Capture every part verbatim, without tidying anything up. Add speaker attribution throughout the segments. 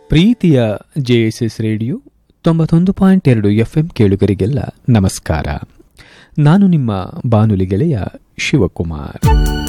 Speaker 1: ಪ್ರೀತಿಯ J S S radio ತೊಂಬತ್ತೊಂದು point ಎರಡು ಎಫ್ ಎಂ ಕೇಳುಗರಿಗೆಲ್ಲ ನಮಸ್ಕಾರ. ನಾನು ನಿಮ್ಮ ಬಾನುಲಿ ಗೆಳೆಯ ಶಿವಕುಮಾರ್.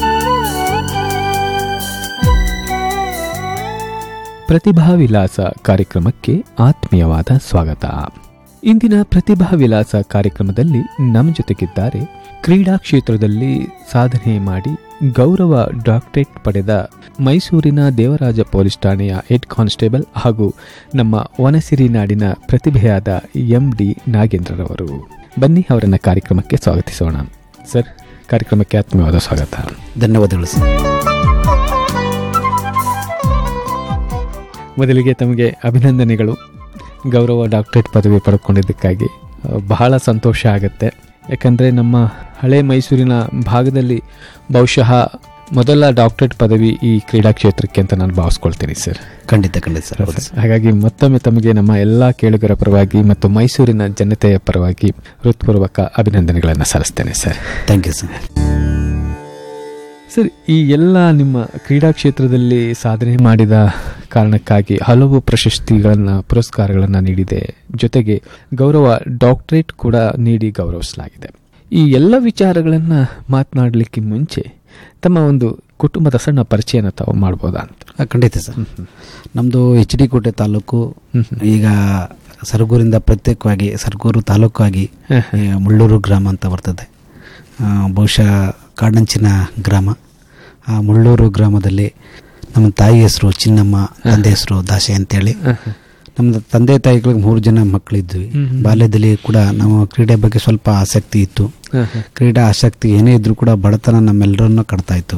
Speaker 1: ಪ್ರತಿಭಾ ವಿಲಾಸ ಕಾರ್ಯಕ್ರಮಕ್ಕೆ ಆತ್ಮೀಯವಾದ ಸ್ವಾಗತ. ಇಂದಿನ ಪ್ರತಿಭಾ ವಿಲಾಸ ಕಾರ್ಯಕ್ರಮದಲ್ಲಿ ನಮ್ಮ ಜೊತೆಗಿದ್ದಾರೆ ಕ್ರೀಡಾ ಕ್ಷೇತ್ರದಲ್ಲಿ ಸಾಧನೆ ಮಾಡಿ ಗೌರವ ಡಾಕ್ಟರೇಟ್ ಪಡೆದ ಮೈಸೂರಿನ ದೇವರಾಜ ಪೊಲೀಸ್ ಠಾಣೆಯ ಹೆಡ್ ಕಾನ್ಸ್ಟೇಬಲ್ ಹಾಗೂ ನಮ್ಮ ವನಸಿರಿ ನಾಡಿನ ಪ್ರತಿಭೆಯಾದ ಎಂ ಡಿ ನಾಗೇಂದ್ರರವರು. ಬನ್ನಿ ಅವರನ್ನ ಕಾರ್ಯಕ್ರಮಕ್ಕೆ ಸ್ವಾಗತಿಸೋಣ. ಸರ್, ಕಾರ್ಯಕ್ರಮಕ್ಕೆ ಆತ್ಮೀಯವಾದ ಸ್ವಾಗತ.
Speaker 2: ಧನ್ಯವಾದಗಳು ಸರ್.
Speaker 1: ಮೊದಲಿಗೆ ತಮಗೆ ಅಭಿನಂದನೆಗಳು. ಗೌರವ ಡಾಕ್ಟರೇಟ್ ಪದವಿ ಪಡ್ಕೊಂಡಿದ್ದಕ್ಕಾಗಿ ಬಹಳ ಸಂತೋಷ ಆಗುತ್ತೆ. ಯಾಕಂದರೆ ನಮ್ಮ ಹಳೆ ಮೈಸೂರಿನ ಭಾಗದಲ್ಲಿ ಬಹುಶಃ ಮೊದಲ ಡಾಕ್ಟರೇಟ್ ಪದವಿ ಈ ಕ್ರೀಡಾ ಕ್ಷೇತ್ರಕ್ಕೆ ಅಂತ ನಾನು ಭಾವಿಸ್ಕೊಳ್ತೀನಿ ಸರ್.
Speaker 2: ಖಂಡಿತ ಖಂಡಿತ ಸರ್.
Speaker 1: ಹಾಗಾಗಿ ಮತ್ತೊಮ್ಮೆ ತಮಗೆ ನಮ್ಮ ಎಲ್ಲ ಕೇಳುಗರ ಪರವಾಗಿ ಮತ್ತು ಮೈಸೂರಿನ ಜನತೆಯ ಪರವಾಗಿ ಹೃತ್ಪೂರ್ವಕ ಅಭಿನಂದನೆಗಳನ್ನು ಸಲ್ಲಿಸ್ತೇನೆ sir.
Speaker 2: Thank you sir.
Speaker 1: Sir, ಈ ಎಲ್ಲ ನಿಮ್ಮ ಕ್ರೀಡಾ ಕ್ಷೇತ್ರದಲ್ಲಿ ಸಾಧನೆ ಮಾಡಿದ ಕಾರಣಕ್ಕಾಗಿ ಹಲವು ಪ್ರಶಸ್ತಿಗಳನ್ನು ಪುರಸ್ಕಾರಗಳನ್ನು ನೀಡಿದೆ. ಜೊತೆಗೆ ಗೌರವ ಡಾಕ್ಟರೇಟ್ ಕೂಡ ನೀಡಿ ಗೌರವಿಸಲಾಗಿದೆ. ಈ ಎಲ್ಲ ವಿಚಾರಗಳನ್ನು ಮಾತನಾಡಲಿಕ್ಕೆ ಮುಂಚೆ ತಮ್ಮ ಒಂದು ಕುಟುಂಬದ ಸಣ್ಣ ಪರಿಚಯನ ತಾವು ಮಾಡ್ಬೋದಾ ಅಂತ?
Speaker 2: ಖಂಡಿತ ಸರ್. ನಮ್ಮದು ಎಚ್ ಡಿ ಕೋಟೆ ತಾಲೂಕು. ಈಗ ಸರಗೂರಿಂದ ಪ್ರತ್ಯೇಕವಾಗಿ ಸರಗೂರು ತಾಲೂಕು ಆಗಿ ಮುಳ್ಳೂರು ಗ್ರಾಮ ಅಂತ ಬರ್ತದೆ. ಬಹುಶಃ ಕಾಡಂಚಿನ ಗ್ರಾಮ. ಆ ಮುಳ್ಳೂರು ಗ್ರಾಮದಲ್ಲಿ ನಮ್ಮ ತಾಯಿ ಹೆಸರು ಚಿನ್ನಮ್ಮ, ತಂದೆ ಹೆಸರು ದಾಸೆ ಅಂತೇಳಿ. ನಮ್ಮ ತಂದೆ ತಾಯಿಗಳಿಗೆ ಮೂರು ಜನ ಮಕ್ಕಳಿದ್ವಿ. ಬಾಲ್ಯದಲ್ಲಿ ಕೂಡ ನಾವು ಕ್ರೀಡೆ ಬಗ್ಗೆ ಸ್ವಲ್ಪ ಆಸಕ್ತಿ ಇತ್ತು. ಕ್ರೀಡಾ ಆಸಕ್ತಿ ಏನೇ ಇದ್ರೂ ಕೂಡ ಬಡತನ ನಮ್ಮೆಲ್ಲರನ್ನು ಕಟ್ತಾ ಇತ್ತು.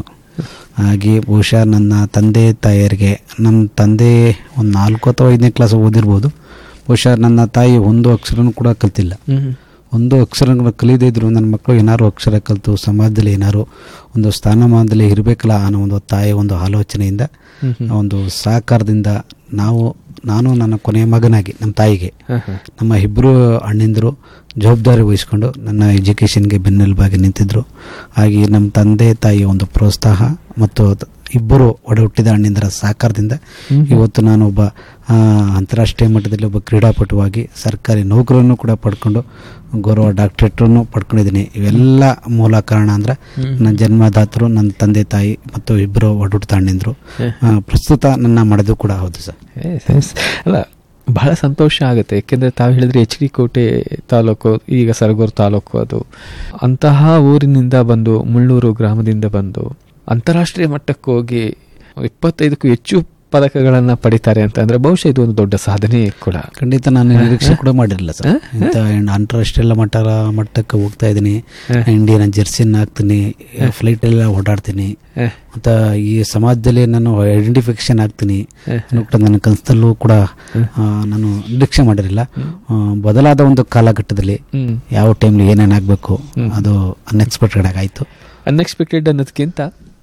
Speaker 2: ಹಾಗೆ ಬಹುಶಃ ನನ್ನ ತಂದೆ ತಾಯಿಯರಿಗೆ, ನಮ್ಮ ತಂದೆ ಒಂದು ನಾಲ್ಕು ಅಥವಾ ಐದನೇ ಕ್ಲಾಸ್ ಓದಿರ್ಬೋದು. ಬಹುಶಃ ನನ್ನ ತಾಯಿ ಒಂದು ಅಕ್ಷರನೂ ಕೂಡ ಕಲ್ತಿಲ್ಲ. ಒಂದು ಅಕ್ಷರಗಳು ಕಲಿಯದೇ ಇದ್ರು ನನ್ನ ಮಕ್ಕಳು ಏನಾರು ಅಕ್ಷರ ಕಲಿತು ಸಮಾಜದಲ್ಲಿ ಏನಾರು ಒಂದು ಸ್ಥಾನಮಾನದಲ್ಲಿ ಇರಬೇಕಲ್ಲ ಅನ್ನೋ ಒಂದು ತಾಯಿಯ ಒಂದು ಆಲೋಚನೆಯಿಂದ, ಒಂದು ಸಹಕಾರದಿಂದ ನಾವು ನಾನು ನನ್ನ ಕೊನೆಯ ಮಗನಾಗಿ ನಮ್ಮ ತಾಯಿಗೆ ನಮ್ಮ ಇಬ್ಬರು ಅಣ್ಣಿಂದರು ಜವಾಬ್ದಾರಿ ವಹಿಸ್ಕೊಂಡು ನನ್ನ ಎಜುಕೇಷನ್ಗೆ ಬೆನ್ನೆಲುಬಾಗಿ ನಿಂತಿದ್ರು. ಹಾಗೆ ನಮ್ಮ ತಂದೆ ತಾಯಿಯ ಒಂದು ಪ್ರೋತ್ಸಾಹ ಮತ್ತು ಇಬ್ಬರು ಒಡ ಹುಟ್ಟಿದ ಅಣ್ಣಿಂದರ ಸಹಕಾರದಿಂದ ಇವತ್ತು ನಾನು ಒಬ್ಬ ಅಂತಾರಾಷ್ಟ್ರೀಯ ಮಟ್ಟದಲ್ಲಿ ಒಬ್ಬ ಕ್ರೀಡಾಪಟುವಾಗಿ ಸರ್ಕಾರಿ ನೌಕರನ್ನು ಕೂಡ ಪಡ್ಕೊಂಡು ಗೌರವ ಡಾಕ್ಟರೇಟನ್ನು ಪಡ್ಕೊಂಡಿದ್ದೀನಿ. ಇವೆಲ್ಲ ಮೂಲ ಕಾರಣ ಅಂದ್ರೆ ನನ್ನ ಜನ್ಮದಾತರು, ನನ್ನ ತಂದೆ ತಾಯಿ ಮತ್ತು ಇಬ್ಬರು ಒಡ ಹುಟ್ಟಿದ ಅಣ್ಣಿಂದರು. ಪ್ರಸ್ತುತ ನನ್ನ ಮಾಡೋದು ಕೂಡ ಹೌದು ಸರ್.
Speaker 1: ಅಲ್ಲ, ಬಹಳ ಸಂತೋಷ ಆಗುತ್ತೆ. ಯಾಕೆಂದರೆ ತಾವು ಹೇಳಿದ್ರೆ ಎಚ್ ಡಿ ಕೋಟೆ ತಾಲೂಕು, ಈಗ ಸರಗೂರು ತಾಲೂಕು, ಅದು ಅಂತಹ ಊರಿನಿಂದ ಬಂದು ಮುಳ್ಳೂರು ಗ್ರಾಮದಿಂದ ಬಂದು ಅಂತಾರಾಷ್ಟ್ರೀಯ ಮಟ್ಟಕ್ಕೆ ಹೋಗಿ ಇಪ್ಪತ್ತೈದಕ್ಕೂ ಹೆಚ್ಚು ಪದಕಗಳನ್ನು ಪಡಿತಾರೆ ಅಂತ ಅಂದ್ರೆ ಬಹುಶಃ ಇದು ಒಂದು ದೊಡ್ಡ ಸಾಧನೆ ಕೂಡ.
Speaker 2: ಖಂಡಿತ ನಾನು ನಿರೀಕ್ಷೆ ಕೂಡ ಮಾಡಿರಲಿಲ್ಲ ಸರ್. ಇಂಥ ಅಂತಾರಾಷ್ಟ್ರೀಯ ಮಟ್ಟ ಮಟ್ಟಕ್ಕೆ ಹೋಗ್ತಾ ಇದ್ದೀನಿ, ಇಂಡಿಯನ್ ಜೆರ್ಸಿನ ಹಾಕ್ತೀನಿ, ಫ್ಲೈಟ್ ಎಲ್ಲ ಓಡಾಡ್ತೀನಿ, ಮತ್ತು ಈ ಸಮಾಜದಲ್ಲಿ ನಾನು ಐಡೆಂಟಿಫಿಕೇಶನ್ ಆಗ್ತೀನಿ ಕೂಡ ನನ್ನ ಕನಸಲ್ಲೂ ಕೂಡ ನಾನು ನಿರೀಕ್ಷೆ ಮಾಡಿರಲಿಲ್ಲ. ಬದಲಾದ ಒಂದು ಕಾಲಘಟ್ಟದಲ್ಲಿ ಯಾವ ಟೈಮ್ಲಿ ಏನೇನಾಗಬೇಕು ಅದು ಅನ್ಎಕ್ಸ್ಪೆಕ್ಟೆಡ್ ಆಗಾಯಿತು.
Speaker 1: ಅನ್ಎಕ್ಸ್ಪೆಕ್ಟೆಡ್ ಅನ್ನೋದಕ್ಕಿಂತ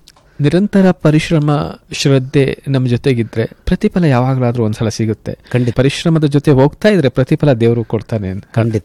Speaker 1: ನಿರಂತರ ಪರಿಶ್ರಮ, ಶ್ರದ್ಧೆ ನಮ್ಮ ಜೊತೆಗಿದ್ರೆ ಪ್ರತಿಫಲ ಯಾವಾಗಲಾದ್ರೂ ಒಂದ್ಸಲ ಸಿಗುತ್ತೆ. ಖಂಡಿತ ಪರಿಶ್ರಮದ ಜೊತೆ ಹೋಗ್ತಾ ಇದ್ರೆ ಪ್ರತಿಫಲ ದೇವರು ಕೊಡ್ತಾನೆ.
Speaker 2: ಖಂಡಿತ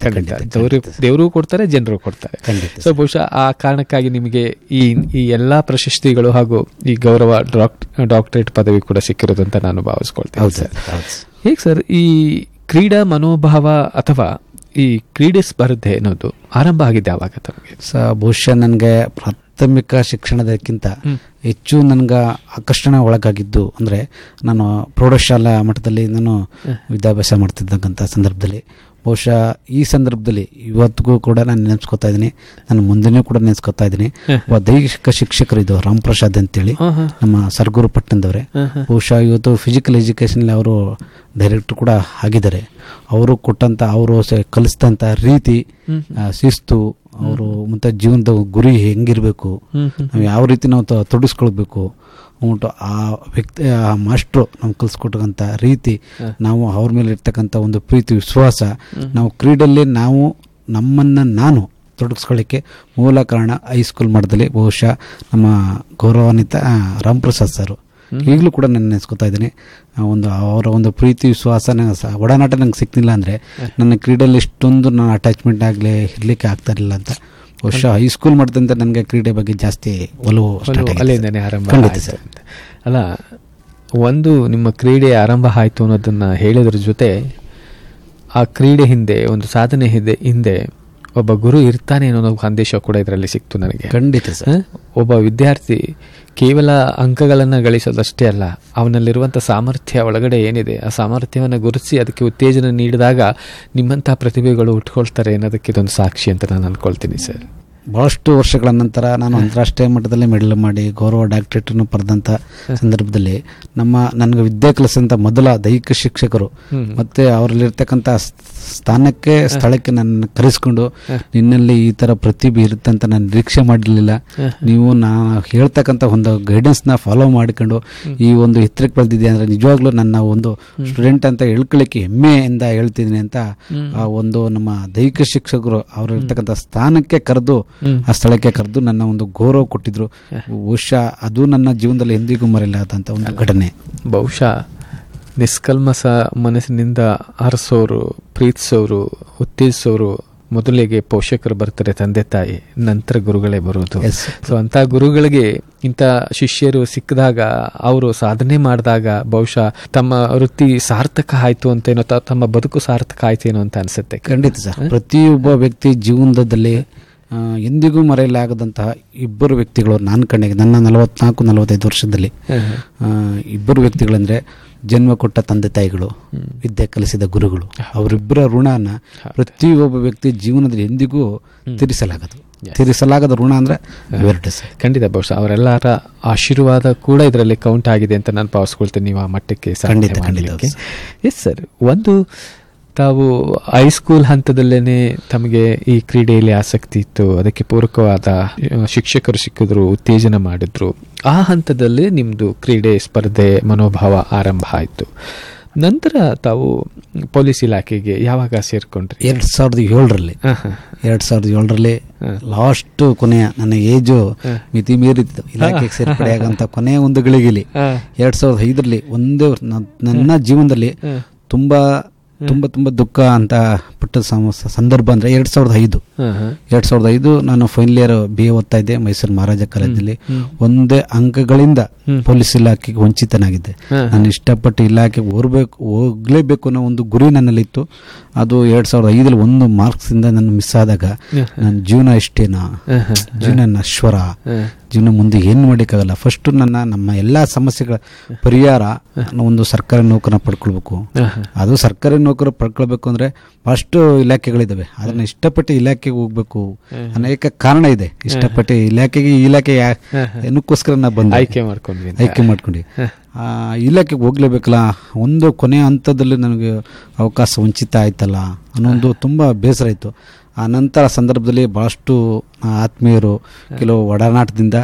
Speaker 1: ದೇವರು ಕೊಡ್ತಾರೆ, ಜನರು ಕೊಡ್ತಾರೆ. ಸೊ ಬಹುಶಃ ಆ ಕಾರಣಕ್ಕಾಗಿ ನಿಮಗೆ ಈ ಈ ಎಲ್ಲಾ ಪ್ರಶಸ್ತಿಗಳು ಹಾಗೂ ಈ ಗೌರವ ಡಾಕ್ಟರೇಟ್ ಪದವಿ ಕೂಡ ಸಿಕ್ಕಿರೋದು ಅಂತ ನಾನು ಭಾವಿಸ್ಕೊಳ್ತೇನೆ. ಹೇಗೆ ಸರ್, ಈ ಕ್ರೀಡಾ ಮನೋಭಾವ ಅಥವಾ ಈ ಕ್ರೀಡೆ ಸ್ಪರ್ಧೆ ಅನ್ನೋದು ಆರಂಭ ಆಗಿದೆ ಯಾವಾಗ ತಮಗೆ?
Speaker 2: ಸ ಬಹುಶಃ ನನಗೆ ಪ್ರಾಥಮಿಕ ಶಿಕ್ಷಣದಕ್ಕಿಂತ ಹೆಚ್ಚು ನನಗೆ ಆಕರ್ಷಣೆ ಒಳಗಾಗಿದ್ದು ಅಂದರೆ, ನಾನು ಪ್ರೌಢಶಾಲಾ ಮಟ್ಟದಲ್ಲಿ ನಾನು ವಿದ್ಯಾಭ್ಯಾಸ ಮಾಡ್ತಿದ್ದಂಥ ಸಂದರ್ಭದಲ್ಲಿ, ಬಹುಶಃ ಈ ಸಂದರ್ಭದಲ್ಲಿ ಇವತ್ತಿಗೂ ಕೂಡ ನಾನು ನೆನೆಸ್ಕೊತಾ ಇದ್ದೀನಿ, ನಾನು ಮುಂದೆನೂ ಕೂಡ ನೆನೆಸ್ಕೊತಾ ಇದ್ದೀನಿ. ಒಬ್ಬ ದೈಹಿಕ ಶಿಕ್ಷಕರು ಇದು ರಾಮ್ ಪ್ರಸಾದ್ ಅಂತೇಳಿ ನಮ್ಮ ಸರಗೂರು ಪಟ್ಟಣದವರೇ. ಬಹುಶಃ ಇವತ್ತು ಫಿಸಿಕಲ್ ಎಜುಕೇಷನಲ್ಲಿ ಅವರು ಡೈರೆಕ್ಟರ್ ಕೂಡ ಆಗಿದ್ದಾರೆ. ಅವರು ಕೊಟ್ಟಂತ, ಅವರು ಕಲಿಸಿದಂಥ ರೀತಿ, ಶಿಸ್ತು, ಅವರು ಮತ್ತೆ ಜೀವನದ ಗುರಿ ಹೆಂಗಿರ್ಬೇಕು, ನಾವು ಯಾವ ರೀತಿ ನಾವು ತೊಡಗಿಸ್ಕೊಳ್ಬೇಕು ಉಂಟು, ಆ ವ್ಯಕ್ತಿ ಆ ಮಾಸ್ಟ್ರು ನಮ್ಗೆ ಕಲಿಸ್ಕೊಟ್ಟಂಥ ರೀತಿ, ನಾವು ಅವ್ರ ಮೇಲೆ ಇರ್ತಕ್ಕಂಥ ಒಂದು ಪ್ರೀತಿ, ವಿಶ್ವಾಸ, ನಾವು ಕ್ರೀಡೆಯಲ್ಲಿ ನಾವು ನಮ್ಮನ್ನು ನಾನು ತೊಡಗಿಸ್ಕೊಳ್ಳಿಕ್ಕೆ ಮೂಲ ಕಾರಣ ಹೈಸ್ಕೂಲ್ ಮಟ್ಟದಲ್ಲಿ ಬಹುಶಃ ನಮ್ಮ ಗೌರವಾನ್ವಿತ ರಾಮ್ ಪ್ರಸಾದ್ ಸರ್. ಈಗಲೂ ಕೂಡ ನಾನು ನೆನೆಸ್ಕೊತಾ ಇದ್ದೀನಿ. ಒಂದು ಅವರ ಒಂದು ಪ್ರೀತಿ, ವಿಶ್ವಾಸ, ನಂಗೆ ಒಡನಾಟ ನಂಗೆ ಸಿಕ್ಕಿಲ್ಲ ಅಂದರೆ ನನ್ನ ಕ್ರೀಡೆಯಲ್ಲಿ ಇಷ್ಟೊಂದು ನಾನು ಅಟ್ಯಾಚ್ಮೆಂಟ್ ಆಗಲಿ ಇರಲಿಕ್ಕೆ ಆಗ್ತಾ ಇರಲಿಲ್ಲ ಅಂತ. ಬಹುಶಃ ಹೈಸ್ಕೂಲ್ ಮಟ್ಟದಿಂದ ನನಗೆ ಕ್ರೀಡೆ ಬಗ್ಗೆ ಜಾಸ್ತಿ ಒಲವು
Speaker 1: ಅಲ್ಲಿಂದನೇ ಆರಂಭ. ಅಲ್ಲ, ಒಂದು ನಿಮ್ಮ ಕ್ರೀಡೆ ಆರಂಭ ಆಯಿತು ಅನ್ನೋದನ್ನ ಹೇಳಿದ್ರ ಜೊತೆ ಆ ಕ್ರೀಡೆ ಹಿಂದೆ ಒಂದು ಸಾಧನೆ ಹಿಂದೆ ಹಿಂದೆ ಒಬ್ಬ ಗುರು ಇರ್ತಾನೆ ಅನ್ನೋ ಸಂದೇಶ ಕೂಡ ಇದರಲ್ಲಿ ಸಿಕ್ತು ನನಗೆ.
Speaker 2: ಖಂಡಿತ ಸರ್.
Speaker 1: ಒಬ್ಬ ವಿದ್ಯಾರ್ಥಿ ಕೇವಲ ಅಂಕಗಳನ್ನು ಗಳಿಸೋದಷ್ಟೇ ಅಲ್ಲ, ಅವನಲ್ಲಿರುವಂಥ ಸಾಮರ್ಥ್ಯ ಒಳಗಡೆ ಏನಿದೆ ಆ ಸಾಮರ್ಥ್ಯವನ್ನು ಗುರುತಿಸಿ ಅದಕ್ಕೆ ಉತ್ತೇಜನ ನೀಡಿದಾಗ ನಿಮ್ಮಂಥ ಪ್ರತಿಭೆಗಳು ಉಟ್ಕೊಳ್ತಾರೆ ಅನ್ನೋದಕ್ಕೆ ಇದೊಂದು ಸಾಕ್ಷಿ ಅಂತ ನಾನು ಅಂದ್ಕೊಳ್ತೀನಿ ಸರ್.
Speaker 2: ಭಾಳಷ್ಟು ವರ್ಷಗಳ ನಂತರ ನಾನು ಅಂತಾರಾಷ್ಟ್ರೀಯ ಮಟ್ಟದಲ್ಲಿ ಮೆಡಲ್ ಮಾಡಿ ಗೌರವ ಡಾಕ್ಟರೇಟನ್ನು ಪಡೆದಂಥ ಸಂದರ್ಭದಲ್ಲಿ ನಮ್ಮ ನನಗೆ ವಿದ್ಯೆ ಕಲಿಸಿದಂಥ ಮೊದಲ ದೈಹಿಕ ಶಿಕ್ಷಕರು ಮತ್ತು ಅವರಲ್ಲಿರ್ತಕ್ಕಂಥ ಸ್ಥಾನಕ್ಕೆ ಸ್ಥಳಕ್ಕೆ ನನ್ನ ಕರೆಸ್ಕೊಂಡು ನಿನ್ನಲ್ಲಿ ಈ ಥರ ಪ್ರತಿಭೆ ಇರುತ್ತೆ ಅಂತ ನಾನು ನಿರೀಕ್ಷೆ ಮಾಡಿರಲಿಲ್ಲ. ನೀವು ನಾ ಹೇಳ್ತಕ್ಕಂಥ ಒಂದು ಗೈಡೆನ್ಸ್ನ ಫಾಲೋ ಮಾಡಿಕೊಂಡು ಈ ಒಂದು ಎತ್ತರಕ್ಕೆ ಬೆಳೆದಿದೆ ಅಂದರೆ ನಿಜವಾಗ್ಲೂ ನನ್ನ ಒಂದು ಸ್ಟೂಡೆಂಟ್ ಅಂತ ಹೇಳ್ಕೊಳ್ಳಿಕ್ಕೆ ಹೆಮ್ಮೆಯಿಂದ ಹೇಳ್ತಿದ್ದೀನಿ ಅಂತ ಆ ಒಂದು ನಮ್ಮ ದೈಹಿಕ ಶಿಕ್ಷಕರು ಅವರು ಇರ್ತಕ್ಕಂಥ ಸ್ಥಾನಕ್ಕೆ ಕರೆದು ಆ ಸ್ಥಳಕ್ಕೆ ಕರೆದು ನನ್ನ ಒಂದು ಗೌರವ ಕೊಟ್ಟಿದ್ರು. ಬಹುಶಃ ಅದು ನನ್ನ ಜೀವನದಲ್ಲಿ ಎಂದಿಗೂ ಮರೆಯಲಾದಂಥ ಒಂದು ಘಟನೆ.
Speaker 1: ಬಹುಶಃ ನಿಷ್ಕಲ್ಮಸ ಮನಸ್ಸಿನಿಂದ ಹರಿಸೋರು, ಪ್ರೀತಿಸೋರು, ಉತ್ತೇಜಿಸೋರು ಮೊದಲಿಗೆ ಪೋಷಕರು ಬರ್ತಾರೆ, ತಂದೆ ತಾಯಿ, ನಂತರ ಗುರುಗಳೇ ಬರೋದು. ಸೊ ಅಂಥ ಗುರುಗಳಿಗೆ ಇಂಥ ಶಿಷ್ಯರು ಸಿಕ್ಕಿದಾಗ, ಅವರು ಸಾಧನೆ ಮಾಡಿದಾಗ ಬಹುಶಃ ತಮ್ಮ ವೃತ್ತಿ ಸಾರ್ಥಕ ಆಯ್ತು ಅಂತೇನೋ, ತಮ್ಮ ಬದುಕು ಸಾರ್ಥಕ ಆಯ್ತೇನೋ ಅಂತ ಅನ್ಸುತ್ತೆ.
Speaker 2: ಖಂಡಿತ ಸರ್. ಪ್ರತಿಯೊಬ್ಬ ವ್ಯಕ್ತಿ ಜೀವನದಲ್ಲಿ ಎಂದಿಗೂ ಮರೆಯಲಾಗದಂತಹ ಇಬ್ಬರು ವ್ಯಕ್ತಿಗಳು ನಾನು ಕಣ್ಣಿಗೆ ನನ್ನ ನಲವತ್ನಾಲ್ಕು ನಲವತ್ತೈದು ವರ್ಷದಲ್ಲಿ ಇಬ್ಬರು ವ್ಯಕ್ತಿಗಳಂದ್ರೆ ಜನ್ಮ ಕೊಟ್ಟ ತಂದೆ ತಾಯಿಗಳು, ವಿದ್ಯೆ ಕಲಿಸಿದ ಗುರುಗಳು. ಅವರಿಬ್ಬರ ಋಣನ ಪ್ರತಿಯೊಬ್ಬ ವ್ಯಕ್ತಿ ಜೀವನದಲ್ಲಿ ಎಂದಿಗೂ ತೀರಿಸಲಾಗದು. ತೀರಿಸಲಾಗದ ಋಣ ಅಂದ್ರೆ ಇವೆರಡು ಸರ್.
Speaker 1: ಖಂಡಿತ. ಬಹುಶಃ ಅವರೆಲ್ಲರ ಆಶೀರ್ವಾದ ಕೂಡ ಇದರಲ್ಲಿ ಕೌಂಟ್ ಆಗಿದೆ ಅಂತ ನಾನು ಭಾವಿಸ್ಕೊಳ್ತೇನೆ ನೀವು ಆ ಮಟ್ಟಕ್ಕೆ.
Speaker 2: ಖಂಡಿತ ಖಂಡಿತ.
Speaker 1: Yes sir. ಒಂದು ತಾವು ಹೈಸ್ಕೂಲ್ ಹಂತದಲ್ಲೇನೆ ತಮಗೆ ಈ ಕ್ರೀಡೆಯಲ್ಲಿ ಆಸಕ್ತಿ ಇತ್ತು, ಅದಕ್ಕೆ ಪೂರಕವಾದ ಶಿಕ್ಷಕರು ಸಿಕ್ಕಿದ್ರು, ಉತ್ತೇಜನ ಮಾಡಿದ್ರು. ಆ ಹಂತದಲ್ಲೇ ನಿಮ್ಮದು ಕ್ರೀಡೆ ಸ್ಪರ್ಧೆ ಮನೋಭಾವ ಆರಂಭ ಆಯಿತು. ನಂತರ ತಾವು ಪೊಲೀಸ್ ಇಲಾಖೆಗೆ ಯಾವಾಗ ಸೇರ್ಕೊಂಡ್ರಿ?
Speaker 2: ಎರಡ್ ಸಾವಿರದ ಏಳರಲ್ಲಿ ಎರಡ್ ಸಾವಿರದ ಏಳರಲ್ಲಿ ಲಾಸ್ಟ್ ಕೊನೆಯ ನನ್ನ ಏಜು ಮಿತಿ ಮೀರಿತ್ತು ಇಲಾಖೆಗೆ ಸೇರ್ಪಡೆಯಾಗಂತ ಕೊನೆಯ ಒಂದು ಗಳಿಗೆಲಿ ಎರಡ್ ಸಾವಿರದ ಐದರಲ್ಲಿ ಒಂದು ನನ್ನ ಜೀವನದಲ್ಲಿ ತುಂಬಾ ತುಂಬ ತುಂಬ ದುಃಖ ಅಂತ ಪಟ್ಟ ಸಂದರ್ಭ ಅಂದರೆ ಎರಡು ಸಾವಿರದ ಐದು ಎರಡು ಸಾವಿರದ ಐದು ನಾನು ಫೈನಲ್ ಇಯರ್ ಬಿ ಎ ಓದ್ತಾ ಇದ್ದೆ ಮೈಸೂರು ಮಹಾರಾಜ ಕಾಲೇಜಲ್ಲಿ. ಒಂದೇ ಅಂಕಗಳಿಂದ ಪೊಲೀಸ್ ಇಲಾಖೆಗೆ ವಂಚಿತನಾಗಿದ್ದೆ. ನಾನು ಇಷ್ಟಪಟ್ಟು ಇಲಾಖೆಗೆ ಹೋಗ್ಬೇಕು ಹೋಗ್ಲೇಬೇಕು ಅನ್ನೋ ಒಂದು ಗುರಿ ನನ್ನಲ್ಲಿತ್ತು. ಅದು ಎರಡು ಸಾವಿರದ ಐದಲ್ಲಿ ಒಂದು ಮಾರ್ಕ್ಸಿಂದ ನಾನು ಮಿಸ್ ಆದಾಗ ನನ್ನ ಜೀವನ ಇಷ್ಟೇನಾ, ಜೀವನ ನಶ್ವರ, ಜೀವನ ಮುಂದೆ ಏನು ಮಾಡೋಕ್ಕಾಗಲ್ಲ. ಫಸ್ಟ್ ನನ್ನ ನಮ್ಮ ಎಲ್ಲ ಸಮಸ್ಯೆಗಳ ಪರಿಹಾರ ಒಂದು ಸರ್ಕಾರಿ ನೌಕರನ್ನ ಪಡ್ಕೊಳ್ಬೇಕು. ಅದು ಸರ್ಕಾರಿ ನೌಕರ ಪಡ್ಕೊಳ್ಬೇಕು ಅಂದರೆ ಫಸ್ಟ್ ಇಲಾಖೆಗಳಿದ್ದಾವೆ. ಅದನ್ನ ಇಷ್ಟಪಟ್ಟು ಇಲಾಖೆಗೆ ಹೋಗ್ಬೇಕು ಅನೇಕ ಕಾರಣ ಇದೆ. ಇಷ್ಟಪಟ್ಟು ಇಲಾಖೆಗೆ ಇಲಾಖೆ ಏನಕ್ಕೋಸ್ಕರ ನಾ ಬಂದು
Speaker 1: ಆಯ್ಕೆ ಮಾಡ್ಕೊಂಡ್ವಿ
Speaker 2: ಆಯ್ಕೆ ಮಾಡ್ಕೊಂಡು ಆ ಇಲಾಖೆಗೆ ಹೋಗ್ಲೇಬೇಕಲ್ಲ. ಒಂದು ಕೊನೆಯ ಹಂತದಲ್ಲಿ ನನಗೆ ಅವಕಾಶ ವಂಚಿತ ಆಯ್ತಲ್ಲ ಅನ್ನೊಂದು ತುಂಬ ಬೇಸರ ಇತ್ತು. ಆ ನಂತರ ಸಂದರ್ಭದಲ್ಲಿ ಭಾಳಷ್ಟು ಆತ್ಮೀಯರು ಕೆಲವು ಒಡನಾಟದಿಂದ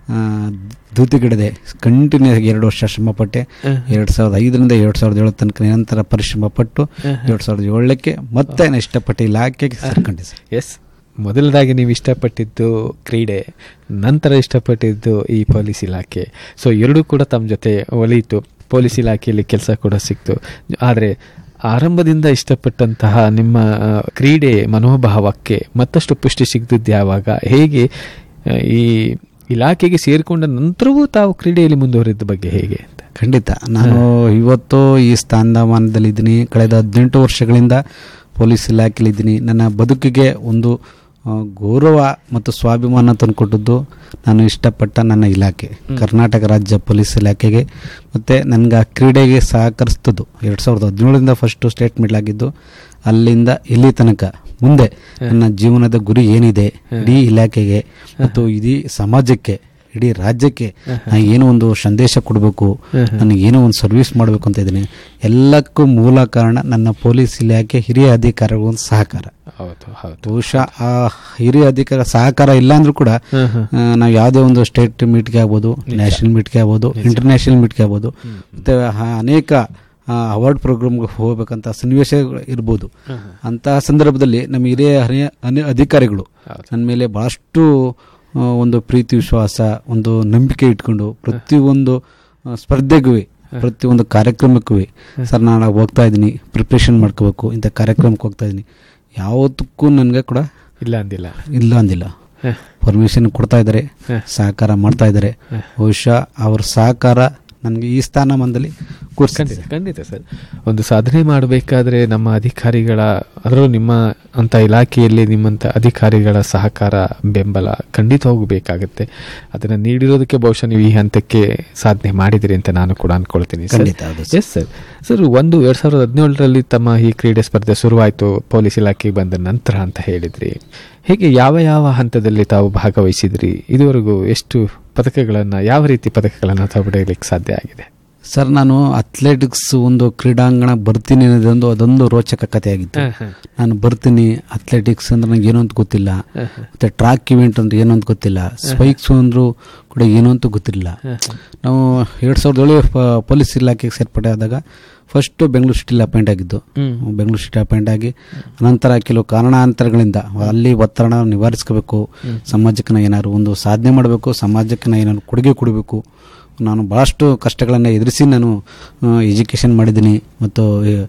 Speaker 2: ಧೂತಿಗಿಡದೆ ಕಂಟಿನ್ಯೂ ಆಗಿ ಎರಡು ವರ್ಷ ಶ್ರಮಪಟ್ಟೆ. ಎರಡು ಸಾವಿರದ ಐದರಿಂದ ಎರಡು ಸಾವಿರದ ಏಳು ತನಕ ನಿರಂತರ ಪರಿಶ್ರಮ ಪಟ್ಟು ಎರಡು ಸಾವಿರದ ಏಳಕ್ಕೆ ಮತ್ತೆ ನಾನು ಇಷ್ಟಪಟ್ಟು ಇಲಾಖೆಗೆ ಸೇರ್ಕೊಂಡೆ ಸರ್.
Speaker 1: ಎಸ್, ಮೊದಲದಾಗಿ ನೀವು ಇಷ್ಟಪಟ್ಟಿದ್ದು ಕ್ರೀಡೆ, ನಂತರ ಇಷ್ಟಪಟ್ಟಿದ್ದು ಈ ಪೊಲೀಸ್ ಇಲಾಖೆ. ಸೊ ಎರಡೂ ಕೂಡ ತಮ್ಮ ಜೊತೆ ಒಲಿಯಿತು. ಪೊಲೀಸ್ ಇಲಾಖೆಯಲ್ಲಿ ಕೆಲಸ ಕೂಡ ಸಿಕ್ತು. ಆದರೆ ಆರಂಭದಿಂದ ಇಷ್ಟಪಟ್ಟಂತಹ ನಿಮ್ಮ ಕ್ರೀಡೆ ಮನೋಭಾವಕ್ಕೆ ಮತ್ತಷ್ಟು ಪುಷ್ಟಿ ಸಿಗ್ತಿದ್ದು ಯಾವಾಗ, ಹೇಗೆ ಈ ಇಲಾಖೆಗೆ ಸೇರಿಕೊಂಡ ನಂತರವೂ ತಾವು ಕ್ರೀಡೆಯಲ್ಲಿ ಮುಂದುವರಿದ ಬಗ್ಗೆ ಹೇಗೆ ಅಂತ?
Speaker 2: ಖಂಡಿತ. ನಾನು ಇವತ್ತು ಈ ಸ್ಥಾನಮಾನದಲ್ಲಿದ್ದೀನಿ. ಕಳೆದ ಹದಿನೆಂಟು ವರ್ಷಗಳಿಂದ ಪೊಲೀಸ್ ಇಲಾಖೆಯಲ್ಲಿದ್ದೀನಿ. ನನ್ನ ಬದುಕಿಗೆ ಒಂದು ಗೌರವ ಮತ್ತು ಸ್ವಾಭಿಮಾನ ತಂದುಕೊಟ್ಟದ್ದು ನಾನು ಇಷ್ಟಪಟ್ಟ ನನ್ನ ಇಲಾಖೆ ಕರ್ನಾಟಕ ರಾಜ್ಯ ಪೊಲೀಸ್ ಇಲಾಖೆಗೆ. ಮತ್ತು ನನಗೆ ಆ ಕ್ರೀಡೆಗೆ ಸಹಕರಿಸ್ತದ್ದು ಎರಡು ಸಾವಿರದ ಹದಿನೇಳರಿಂದ ಫಸ್ಟು ಸ್ಟೇಟ್ ಮಿಡ್ಲ್ ಆಗಿದ್ದು. ಅಲ್ಲಿಂದ ಇಲ್ಲಿ ತನಕ ಮುಂದೆ ನನ್ನ ಜೀವನದ ಗುರಿ ಏನಿದೆ, ಇಡೀ ಇಲಾಖೆಗೆ ಮತ್ತು ಇಡೀ ಸಮಾಜಕ್ಕೆ, ಇಡೀ ರಾಜ್ಯಕ್ಕೆ ನಾನು ಏನೋ ಒಂದು ಸಂದೇಶ ಕೊಡಬೇಕು, ನನಗೆ ಏನೋ ಒಂದು ಸರ್ವಿಸ್ ಮಾಡಬೇಕು ಅಂತ ಇದ್ದೀನಿ. ಎಲ್ಲಕ್ಕೂ ಮೂಲ ಕಾರಣ ನನ್ನ ಪೊಲೀಸ್ ಇಲಾಖೆ ಹಿರಿಯ ಅಧಿಕಾರಿಗಳ ಒಂದು ಸಹಕಾರ. ಬಹುಶಃ ಆ ಹಿರಿಯ ಅಧಿಕಾರ ಸಹಕಾರ ಇಲ್ಲ ಅಂದ್ರೂ ಕೂಡ ನಾವು ಯಾವುದೇ ಒಂದು ಸ್ಟೇಟ್ ಮೀಟ್ಗೆ ಆಗ್ಬೋದು, ನ್ಯಾಷನಲ್ ಮೀಟ್ಗೆ ಆಗ್ಬೋದು, ಇಂಟರ್ನ್ಯಾಷನಲ್ ಮೀಟ್ಗೆ ಆಗ್ಬೋದು, ಮತ್ತು ಅನೇಕ ಅವಾರ್ಡ್ ಪ್ರೋಗ್ರಾಮ್ಗೆ ಹೋಗ್ಬೇಕಂತ ಸನ್ನಿವೇಶಗಳು ಇರ್ಬೋದು. ಅಂತಹ ಸಂದರ್ಭದಲ್ಲಿ ನಮ್ಮ ಹಿರಿಯ ಹಿರಿಯ ಅಧಿಕಾರಿಗಳು ನನ್ನ ಮೇಲೆ ಭಾಳಷ್ಟು ಒಂದು ಪ್ರೀತಿ ವಿಶ್ವಾಸ, ಒಂದು ನಂಬಿಕೆ ಇಟ್ಕೊಂಡು ಪ್ರತಿಯೊಂದು ಸ್ಪರ್ಧೆಗೂ, ಪ್ರತಿಯೊಂದು ಕಾರ್ಯಕ್ರಮಕ್ಕೂ ಸರ್ ನಾನು ಹೋಗ್ತಾ ಇದ್ದೀನಿ, ಪ್ರಿಪ್ರೇಷನ್ ಮಾಡ್ಕೋಬೇಕು, ಇಂಥ ಕಾರ್ಯಕ್ರಮಕ್ಕೆ ಹೋಗ್ತಾ ಇದ್ದೀನಿ, ಯಾವತ್ತಕ್ಕೂ ನನಗೆ ಕೂಡ
Speaker 1: ಇಲ್ಲ ಅಂದಿಲ್ಲ
Speaker 2: ಇಲ್ಲ ಅಂದಿಲ್ಲ ಪರ್ಮಿಷನ್ ಕೊಡ್ತಾ ಇದ್ದಾರೆ, ಸಹಕಾರ ಮಾಡ್ತಾ ಇದ್ದಾರೆ. ಬಹುಶಃ ಅವ್ರ ಸಹಕಾರ ನನಗೆ ಈ ಸ್ಥಾನಮಾನದಲ್ಲಿ ಕೂರಿಸಿದೆ.
Speaker 1: ಖಂಡಿತ ಖಂಡಿತ ಸರ್. ಒಂದು ಸಾಧನೆ ಮಾಡಬೇಕಾದ್ರೆ ನಮ್ಮ ಅಧಿಕಾರಿಗಳ, ಅದರಲ್ಲೂ ನಿಮ್ಮ ಅಂತ ಇಲಾಖೆಯಲ್ಲಿ ನಿಮ್ಮಂಥ ಅಧಿಕಾರಿಗಳ ಸಹಕಾರ, ಬೆಂಬಲ ಖಂಡಿತ ಹೋಗಬೇಕಾಗತ್ತೆ. ಅದನ್ನು ನೀಡಿರೋದಕ್ಕೆ ಬಹುಶಃ ನೀವು ಈ ಹಂತಕ್ಕೆ ಸಾಧನೆ ಮಾಡಿದಿರಿ ಅಂತ ನಾನು ಕೂಡ ಅನ್ಕೊಳ್ತೀನಿ ಸರ್. Yes sir. ಸರ್, ಒಂದು ಎರಡ್ ಸಾವಿರದ ಹದಿನೇಳರಲ್ಲಿ ತಮ್ಮ ಈ ಕ್ರೀಡೆ ಸ್ಪರ್ಧೆ ಶುರುವಾಯಿತು ಪೊಲೀಸ್ ಇಲಾಖೆಗೆ ಬಂದ ನಂತರ ಅಂತ ಹೇಳಿದ್ರಿ. ಹೇಗೆ ಯಾವ ಯಾವ ಹಂತದಲ್ಲಿ ತಾವು ಭಾಗವಹಿಸಿದ್ರಿ? ಇದುವರೆಗೂ ಎಷ್ಟು ಪದಕಗಳನ್ನು, ಯಾವ ರೀತಿ ಪದಕಗಳನ್ನು ತಾವು ಪಡೆಯಲಿಕ್ಕೆ ಸಾಧ್ಯ ಆಗಿದೆ?
Speaker 2: ಸರ್, ನಾನು ಅಥ್ಲೆಟಿಕ್ಸ್ ಒಂದು ಕ್ರೀಡಾಂಗಣ ಬರ್ತೀನಿ ಅನ್ನೋದೊಂದು ಅದೊಂದು ರೋಚಕ ಕಥೆಯಾಗಿತ್ತು. ನಾನು ಬರ್ತೀನಿ, ಅಥ್ಲೆಟಿಕ್ಸ್ ಅಂದ್ರೆ ನಂಗೆ ಏನೋ ಅಂತ ಗೊತ್ತಿಲ್ಲ, ಮತ್ತೆ ಟ್ರ್ಯಾಕ್ ಇವೆಂಟ್ ಅಂದ್ರೆ ಏನೋ ಅಂತ ಗೊತ್ತಿಲ್ಲ, ಸ್ಪೈಕ್ಸ್ ಅಂದ್ರು ಕೂಡ ಏನೋ ಅಂತ ಗೊತ್ತಿಲ್ಲ. ನಾವು ಎರಡ್ ಸಾವಿರದ ಏಳು ಪೊಲೀಸ್ ಇಲಾಖೆಗೆ ಸೇರ್ಪಡೆ ಆದಾಗ ಫಸ್ಟ್ ಬೆಂಗಳೂರು ಸಿಟಿಲಿ ಅಪಾಯಿಂಟ್ ಆಗಿದ್ದು. ಬೆಂಗಳೂರು ಸಿಟಿ ಅಪಾಯಿಂಟ್ ಆಗಿ ಅನಂತರ ಕೆಲವು ಕಾರಣಾಂತರಗಳಿಂದ ಅಲ್ಲಿ ಒತ್ತಡ ನಿವಾರಿಸ್ಕೋಬೇಕು, ಸಮಾಜಕ್ಕೆ ಏನಾದ್ರು ಒಂದು ಸಾಧನೆ ಮಾಡಬೇಕು, ಸಮಾಜಕ್ಕೆ ಏನಾದ್ರು ಕೊಡುಗೆ ಕೊಡಬೇಕು. ನಾನು ಭಾಳಷ್ಟು ಕಷ್ಟಗಳನ್ನು ಎದುರಿಸಿ ನಾನು ಎಜುಕೇಷನ್ ಮಾಡಿದ್ದೀನಿ ಮತ್ತು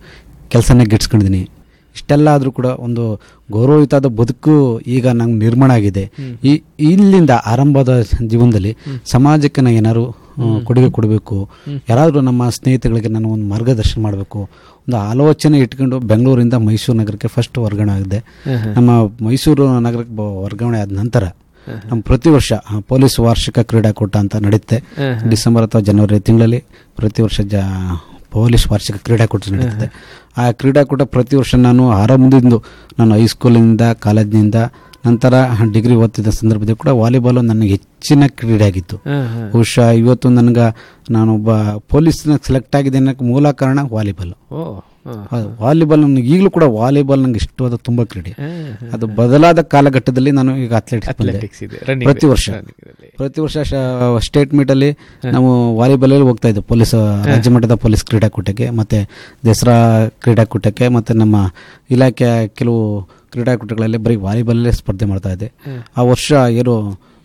Speaker 2: ಕೆಲಸನೇ ಗಿಟ್ಸ್ಕೊಂಡಿದ್ದೀನಿ. ಇಷ್ಟೆಲ್ಲ ಆದರೂ ಕೂಡ ಒಂದು ಗೌರವಯುತವಾದ ಬದುಕು ಈಗ ನಂಗೆ ನಿರ್ಮಾಣ ಆಗಿದೆ. ಈ ಇಲ್ಲಿಂದ ಆರಂಭದ ಜೀವನದಲ್ಲಿ ಸಮಾಜಕ್ಕೆ ನಾನು ಏನಾದ್ರು ಕೊಡುಗೆ ಕೊಡಬೇಕು, ಯಾರಾದರೂ ನಮ್ಮ ಸ್ನೇಹಿತಗಳಿಗೆ ನಾನು ಒಂದು ಮಾರ್ಗದರ್ಶನ ಮಾಡಬೇಕು, ಒಂದು ಆಲೋಚನೆ ಇಟ್ಕೊಂಡು ಬೆಂಗಳೂರಿಂದ ಮೈಸೂರು ನಗರಕ್ಕೆ ಫಸ್ಟ್ ವರ್ಗಾವಣೆ ಆಗಿದೆ. ನಮ್ಮ ಮೈಸೂರು ನಗರಕ್ಕೆ ವರ್ಗಾವಣೆ ಆದ ನಂತರ ನಮ್ಮ ಪ್ರತಿ ವರ್ಷ ಪೊಲೀಸ್ ವಾರ್ಷಿಕ ಕ್ರೀಡಾಕೂಟ ಅಂತ ನಡೆಯುತ್ತೆ. ಡಿಸೆಂಬರ್ ಅಥವಾ ಜನವರಿ ತಿಂಗಳಲ್ಲಿ ಪ್ರತಿ ವರ್ಷ ಜ ಪೊಲೀಸ್ ವಾರ್ಷಿಕ ಕ್ರೀಡಾಕೂಟ ನಡೆಯುತ್ತೆ. ಆ ಕ್ರೀಡಾಕೂಟ ಪ್ರತಿ ವರ್ಷ ನಾನು ಆರಂಭದಿಂದ, ನಾನು ಹೈಸ್ಕೂಲಿನಿಂದ, ಕಾಲೇಜಿನಿಂದ, ನಂತರ ಡಿಗ್ರಿ ಓದ್ತಿದ್ದ ಸಂದರ್ಭದಲ್ಲಿ ಕೂಡ ವಾಲಿಬಾಲ್ ನನಗೆ ಹೆಚ್ಚಿನ ಕ್ರೀಡೆ ಆಗಿತ್ತು. ಬಹುಶಃ ಇವತ್ತು ನನಗೆ ನಾನೊಬ್ಬ ಪೊಲೀಸ್ನ ಸೆಲೆಕ್ಟ್ ಆಗಿದೆ ಅನ್ನೋಕ್ಕೆ ಮೂಲ ಕಾರಣ ವಾಲಿಬಾಲ್. ವಾಲಿಬಾಲ್ ನನಗೆ ಈಗಲೂ ಕೂಡ ವಾಲಿಬಾಲ್ ನಂಗೆ ಇಷ್ಟವಾದ ತುಂಬಾ ಕ್ರೀಡೆ. ಅದು ಬದಲಾದ ಕಾಲಘಟ್ಟದಲ್ಲಿ ನಾನು ಈಗ ಅಥ್ಲೆಟಿಕ್ಸ್ ಪ್ರತಿ ವರ್ಷ ಪ್ರತಿ ವರ್ಷ ಸ್ಟೇಟ್ ಮೀಟ್ ಅಲ್ಲಿ ನಾವು ವಾಲಿಬಾಲ್ ಅಲ್ಲಿ ಹೋಗ್ತಾ ಇದ್ದೆ, ಪೊಲೀಸ್ ರಾಜ್ಯ ಮಟ್ಟದ ಪೊಲೀಸ್ ಕ್ರೀಡಾಕೂಟಕ್ಕೆ, ಮತ್ತೆ ದಸರಾ ಕ್ರೀಡಾಕೂಟಕ್ಕೆ, ಮತ್ತೆ ನಮ್ಮ ಇಲಾಖೆಯ ಕೆಲವು ಕ್ರೀಡಾಕೂಟಗಳಲ್ಲಿ ಬರೀ ವಾಲಿಬಾಲಲ್ಲೇ ಸ್ಪರ್ಧೆ ಮಾಡ್ತಾ ಇದ್ದೆ. ಆ ವರ್ಷ ಏನು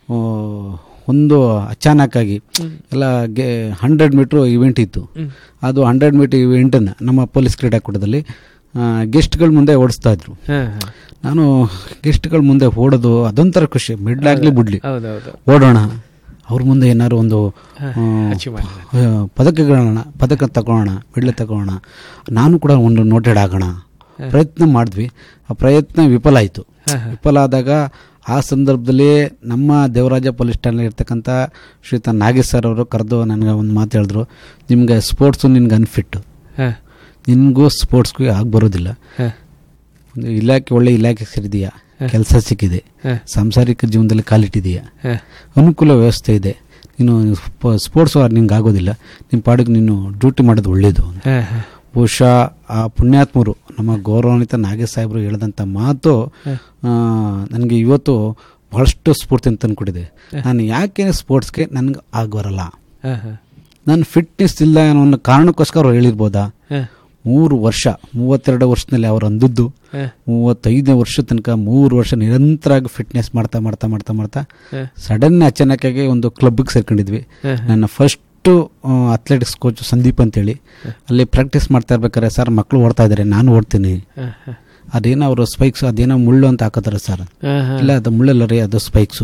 Speaker 2: ಒಂದು ಅಚಾನಕ್ಕಾಗಿ ಎಲ್ಲ ಗೆ ಹಂಡ್ರೆಡ್ ಮೀಟ್ರ್ ಇವೆಂಟ್ ಇತ್ತು. ಅದು ಹಂಡ್ರೆಡ್ ಮೀಟರ್ ಇವೆಂಟನ್ನು ನಮ್ಮ ಪೊಲೀಸ್ ಕ್ರೀಡಾಕೂಟದಲ್ಲಿ ಗೆಸ್ಟ್ಗಳ ಮುಂದೆ ಓಡಿಸ್ತಾ ಇದ್ರು. ನಾನು ಗೆಸ್ಟ್ಗಳ ಮುಂದೆ ಓಡೋದು ಅದೊಂಥರ ಖುಷಿ, ಮಿಡ್ಲಾಗ್ಲಿ ಬಿಡ್ಲಿ ಓಡೋಣ, ಅವ್ರ ಮುಂದೆ ಏನಾದ್ರು ಒಂದು ಪದಕಗಳನ್ನ ಪದಕ ತಗೊಳ್ಳೋಣ, ಮೆಡ್ಲ್ ತಗೊಳ್ಳೋಣ, ನಾನು ಕೂಡ ಒಂದು ನೋಟೆಡ್ ಆಗೋಣ ಪ್ರಯತ್ನ ಮಾಡಿದ್ವಿ. ಆ ಪ್ರಯತ್ನ ವಿಫಲ ಆಯಿತು. ವಿಫಲ ಆದಾಗ ಆ ಸಂದರ್ಭದಲ್ಲಿ ನಮ್ಮ ದೇವರಾಜ ಪೊಲೀಸ್ ಠಾಣೆ ಇರ್ತಕ್ಕಂಥ ಶ್ರೀಯುತ ನಾಗೇಶ್ ಸರ್ ಅವರು ಕರೆದು ನನಗೆ ಒಂದು ಮಾತು ಹೇಳಿದ್ರು, ನಿಮ್ಗೆ ಸ್ಪೋರ್ಟ್ಸು ನಿನ್ಗೆ ಅನ್ಫಿಟ್ಟು, ನಿನಗೂ ಸ್ಪೋರ್ಟ್ಸ್ಗೂ ಆಗಿ ಬರೋದಿಲ್ಲ. ಒಂದು ಇಲಾಖೆ ಒಳ್ಳೆ ಇಲಾಖೆ ಸೇರಿದೆಯಾ, ಕೆಲಸ ಸಿಕ್ಕಿದೆ, ಸಾಂಸಾರಿಕ ಜೀವನದಲ್ಲಿ ಕಾಲಿಟ್ಟಿದೆಯಾ, ಅನುಕೂಲ ವ್ಯವಸ್ಥೆ ಇದೆ, ನೀನು ಸ್ಪೋರ್ಟ್ಸ್ ನಿನ್ಗೆ ಆಗೋದಿಲ್ಲ, ನಿಮ್ಮ ಪಾಡಿಗೆ ನೀನು ಡ್ಯೂಟಿ ಮಾಡೋದು ಒಳ್ಳೇದು. ಬಹುಶಃ ಆ ಪುಣ್ಯಾತ್ಮರು ನಮ್ಮ ಗೌರವಾನ್ವಿತ ನಾಗೇಶ್ ಸಾಹೇಬರು ಹೇಳಿದಂಥ ಮಾತು ನನಗೆ ಇವತ್ತು ಬಹಳಷ್ಟು ಸ್ಫೂರ್ತಿ ಅಂತ ತಂದುಕೊಟ್ಟಿದೆ. ನಾನು ಯಾಕೆ ಸ್ಪೋರ್ಟ್ಸ್ಗೆ ನನಗೆ ಆಗೋರಲ್ಲ, ನನ್ನ ಫಿಟ್ನೆಸ್ ಇಲ್ಲ ಅನ್ನೋ ಒಂದು ಕಾರಣಕ್ಕೋಸ್ಕರ ಅವ್ರು ಹೇಳಿರ್ಬೋದಾ. ಮೂರು ವರ್ಷ ಮೂವತ್ತೆರಡು ವರ್ಷದಲ್ಲಿ ಅವ್ರು ಅಂದದ್ದು ಮೂವತ್ತೈದನೇ ವರ್ಷ ತನಕ ಮೂರು ವರ್ಷ ನಿರಂತರವಾಗಿ ಫಿಟ್ನೆಸ್ ಮಾಡ್ತಾ ಮಾಡ್ತಾ ಮಾಡ್ತಾ ಮಾಡ್ತಾ ಸಡನ್ ಅಚಾನಕ್ಕಾಗಿ ಒಂದು ಕ್ಲಬ್ಗೆ ಸೇರ್ಕೊಂಡಿದ್ವಿ. ನನ್ನ ಫಸ್ಟ್ ಅಥ್ಲೆಟಿಕ್ಸ್ ಕೋಚ್ ಸಂದೀಪ್ ಅಂತೇಳಿ ಅಲ್ಲಿ ಪ್ರಾಕ್ಟೀಸ್ ಮಾಡ್ತಾ ಇರ್ಬೇಕಾರೆ, ಸರ್ ಮಕ್ಕಳು ಓಡ್ತಾ ಇದ್ದಾರೆ, ನಾನು ಓಡ್ತೀನಿ, ಅದೇನೋ ಅವರು ಸ್ಪೈಕ್ಸ್ ಅದೇನೋ ಮುಳ್ಳು ಅಂತ ಹಾಕೋತಾರೆ ಸರ್. ಇಲ್ಲ, ಅದು ಮುಳ್ಳಲ್ಲ ರೀ, ಅದು ಸ್ಪೈಕ್ಸು.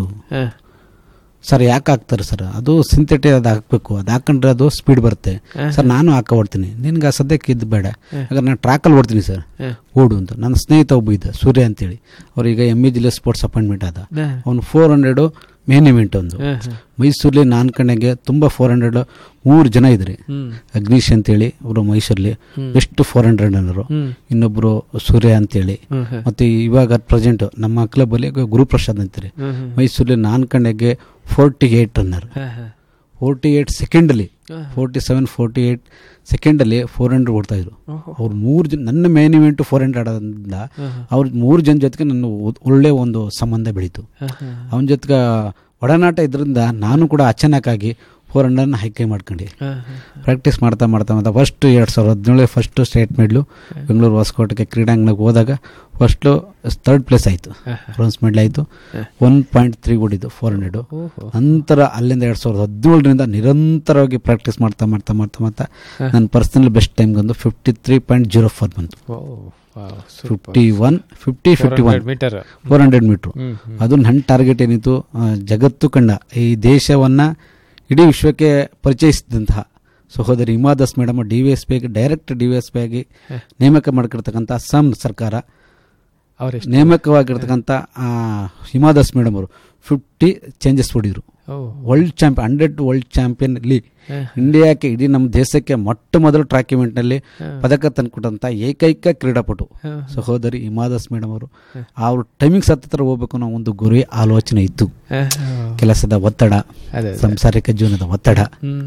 Speaker 2: ಸರ್ ಯಾಕೆ ಹಾಕ್ತಾರೆ ಸರ್? ಅದು ಸಿಂಥೆಟಿಕ್ ಅದು ಹಾಕಬೇಕು, ಅದು ಹಾಕೊಂಡ್ರೆ ಅದು ಸ್ಪೀಡ್ ಬರುತ್ತೆ ಸರ್. ನಾನು ಹಾಕ ಓಡ್ತೀನಿ, ನಿನ್ಗೆ ಆ ಸದ್ಯಕ್ಕೆ ಇದು ಬೇಡ, ಯಾಕಂದ್ರೆ ನಾನು ಟ್ರ್ಯಾಕಲ್ಲಿ ಓಡ್ತೀನಿ ಸರ್, ಓಡು ಅಂತ. ನನ್ನ ಸ್ನೇಹಿತ ಒಬ್ಬ ಇದ್ದ ಸೂರ್ಯ ಅಂತೇಳಿ, ಅವ್ರೀಗ ಎಮ್ ಇ ಜಿಲ್ಲೆ ಸ್ಪೋರ್ಟ್ಸ್ ಅಪಾಯಿಂಟ್ಮೆಂಟ್ ಆದ. ಅವನು ಫೋರ್ ಹಂಡ್ರೆಡು ಮೇನ್ ಇವೆಂಟ್ ಒಂದು ಮೈಸೂರಲ್ಲಿ ನಾನ್ ಕಣ್ಣಗೆ ತುಂಬ ಫೋರ್ ಹಂಡ್ರೆಡ್ ಮೂರು ಜನ ಇದ್ರಿ. ಅಗ್ನೀಶ್ ಅಂತೇಳಿ ಅವರು ಮೈಸೂರಲ್ಲಿ ಬೆಸ್ಟ್ ಫೋರ್ ಹಂಡ್ರೆಡ್ ಅನ್ನೋರು, ಇನ್ನೊಬ್ರು ಸೂರ್ಯ ಅಂತೇಳಿ, ಮತ್ತೆ ಇವಾಗ ಪ್ರೆಸೆಂಟ್ ನಮ್ಮ ಕ್ಲಬ್ ಅಲ್ಲಿ ಗುರುಪ್ರಸಾದ್ ಅಂತಾರೆ ಮೈಸೂರಲ್ಲಿ ನಾನ್ ಕಣ್ಣಗೆ forty eight runner, forty eight ಸೆಕೆಂಡಲ್ಲಿ forty seven forty eight ಸೆಕೆಂಡಲ್ಲಿ four hundred ಓಡ್ತಾ ಇದ್ರು. ಅವ್ರು ಮೂರು ಜನ, ನನ್ನ ಮೇನ್ ಇವೆಂಟ್ ಫೋರ್ ಹಂಡ್ರೆಡ್ ಆದ್ರಿಂದ ಅವ್ರ ಮೂರು ಜನ ಜೊತೆಗೆ ನನ್ನ ಒಳ್ಳೆ ಒಂದು ಸಂಬಂಧ ಬೆಳೀತು. ಅವನ ಜೊತೆಗೆ ಒಡನಾಟ ಇದರಿಂದ ನಾನು ಕೂಡ ಅಚಾನಕ್ಕಾಗಿ ಫೋರ್ ಹಂಡ್ರೆಡ್ನ ಹೈಕೈ ಮಾಡ್ಕೊಂಡು ಪ್ರಾಕ್ಟೀಸ್ ಮಾಡ್ತಾ ಮಾಡ್ತಾ ಮಾಡ್ತಾ ಫಸ್ಟ್ ಎರಡು ಸಾವಿರದ ಹದಿನೇಳು ಫಸ್ಟ್ ಸ್ಟೇಟ್ ಮೆಡ್ಲು ಬೆಂಗಳೂರು ಹೊಸಕೋಟೆಗೆ ಕ್ರೀಡಾಂಗಣಕ್ಕೆ ಹೋದಾಗ ಫಸ್ಟು ಥರ್ಡ್ ಪ್ಲೇಸ್ ಆಯಿತು, ಬ್ರೋನ್ಸ್ ಮೆಡಲ್ ಆಯಿತು. One point three ಓಡಿದ್ದು four hundred. ನಂತರ ಅಲ್ಲಿಂದ ಎರಡು ಸಾವಿರದ ಹದಿನೇಳರಿಂದ ನಿರಂತರವಾಗಿ ಪ್ರಾಕ್ಟೀಸ್ ಮಾಡ್ತಾ ಮಾಡ್ತಾ ಮಾಡ್ತಾ ಮಾಡ್ತಾ ನನ್ನ ಪರ್ಸನಲ್ ಬೆಸ್ಟ್ ಟೈಮ್ ಬಂದು fifty three point zero four ಬಂತು. Fifty one fifty fifty one four hundred metre. ಅದು ನನ್ನ ಟಾರ್ಗೆಟ್ ಏನಿತ್ತು, ಜಗತ್ತು ಕಂಡ ಈ ದೇಶವನ್ನು ಇಡೀ ವಿಶ್ವಕ್ಕೆ ಪರಿಚಯಿಸಿದಂತಹ ಸಹೋದರಿ Hima Das madam D V S P ಆಗಿ direct D V S P ಆಗಿ ನೇಮಕ ಮಾಡ್ಕಿರ್ತಕ್ಕಂಥ ಅಸ್ಸಾಂ ಸರ್ಕಾರ
Speaker 1: ಅವರೆಷ್ಟು
Speaker 2: ನೇಮಕವಾಗಿರ್ತಕ್ಕಂಥ ಹಿಮಾ ದಾಸ್ ಮೇಡಮ್ ಅವರು fifty changes ಹೊಡಿದ್ರು. World champion hundred world champion ಇಲ್ಲಿ ಇಂಡಿಯಾಕ್ಕೆ ಇಡೀ ನಮ್ಮ ದೇಶಕ್ಕೆ ಮೊಟ್ಟ ಮೊದಲು ಟ್ರ್ಯಾಕ್ ಇವೆಂಟ್ನಲ್ಲಿ ಪದಕ ತಂದುಕೊಟ್ಟಂಥ ಏಕೈಕ ಕ್ರೀಡಾಪಟು ಸಹೋದರಿ ಹಿಮಾ ದಾಸ್ ಮೇಡಮ್ ಅವರು. ಅವ್ರ ಟೈಮಿಂಗ್ಸ್ ಹತ್ತಿರ ಹೋಗ್ಬೇಕು ಅನ್ನೋ ಒಂದು ಗುರಿ ಆಲೋಚನೆ ಇತ್ತು. ಕೆಲಸದ ಒತ್ತಡ, ಸಂಸಾರಿಕ ಜೀವನದ ಒತ್ತಡ,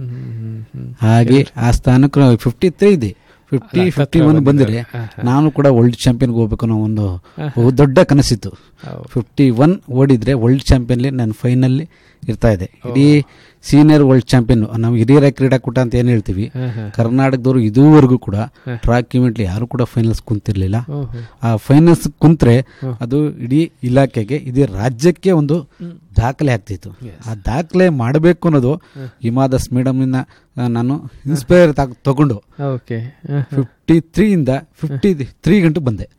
Speaker 2: ಹಾಗೆ ಆ ಸ್ಥಾನಕ್ಕೆ ಫಿಫ್ಟಿ ತ್ರೀ ಇದೆ. ಫಿಫ್ಟಿ ಫಿಫ್ಟಿ ಒನ್ ಬಂದರೆ ನಾನು ಕೂಡ ವರ್ಲ್ಡ್ ಚಾಂಪಿಯನ್ಗೆ ಹೋಗ್ಬೇಕು ಅನ್ನೋ ಒಂದು ದೊಡ್ಡ ಕನಸಿತ್ತು. ಫಿಫ್ಟಿ ಒನ್ ಓಡಿದ್ರೆ ವರ್ಲ್ಡ್ ಚಾಂಪಿಯನ್ಲಿ ನಾನು ಫೈನಲ್ಲಿ ಇರ್ತಾ ಇದೆ. ಇಡೀ ಸೀನಿಯರ್ ವರ್ಲ್ಡ್ ಚಾಂಪಿಯನ್ ನಾವು ಹಿರಿಯರ ಕ್ರೀಡಾಕೂಟ ಅಂತ ಏನು ಹೇಳ್ತೀವಿ, ಕರ್ನಾಟಕದವರು ಇದುವರೆಗೂ ಕೂಡ ಟ್ರ್ಯಾಕ್ ಇವೆಂಟ್ಲಿ ಯಾರು ಕೂಡ ಫೈನಲ್ಸ್ ಕುಂತಿರ್ಲಿಲ್ಲ. ಆ ಫೈನಲ್ಸ್ ಕುಂತ್ರೆ ಅದು ಇಡೀ ಇಲಾಖೆಗೆ, ಇಡೀ ರಾಜ್ಯಕ್ಕೆ ಒಂದು ದಾಖಲೆ ಆಗ್ತಿತ್ತು. ಆ ದಾಖಲೆ ಮಾಡಬೇಕು ಅನ್ನೋದು ಹಿಮಾ ದಾಸ್ ಮೇಡಮ್ ಇಂದ ನಾನು ಇನ್ಸ್ಪೈರ್ ತಗೊಂಡು ಫಿಫ್ಟಿ ತ್ರೀ ಇಂದ ಫಿಫ್ಟಿ ತ್ರೀ ಗಂಟು ಬಂದೆ.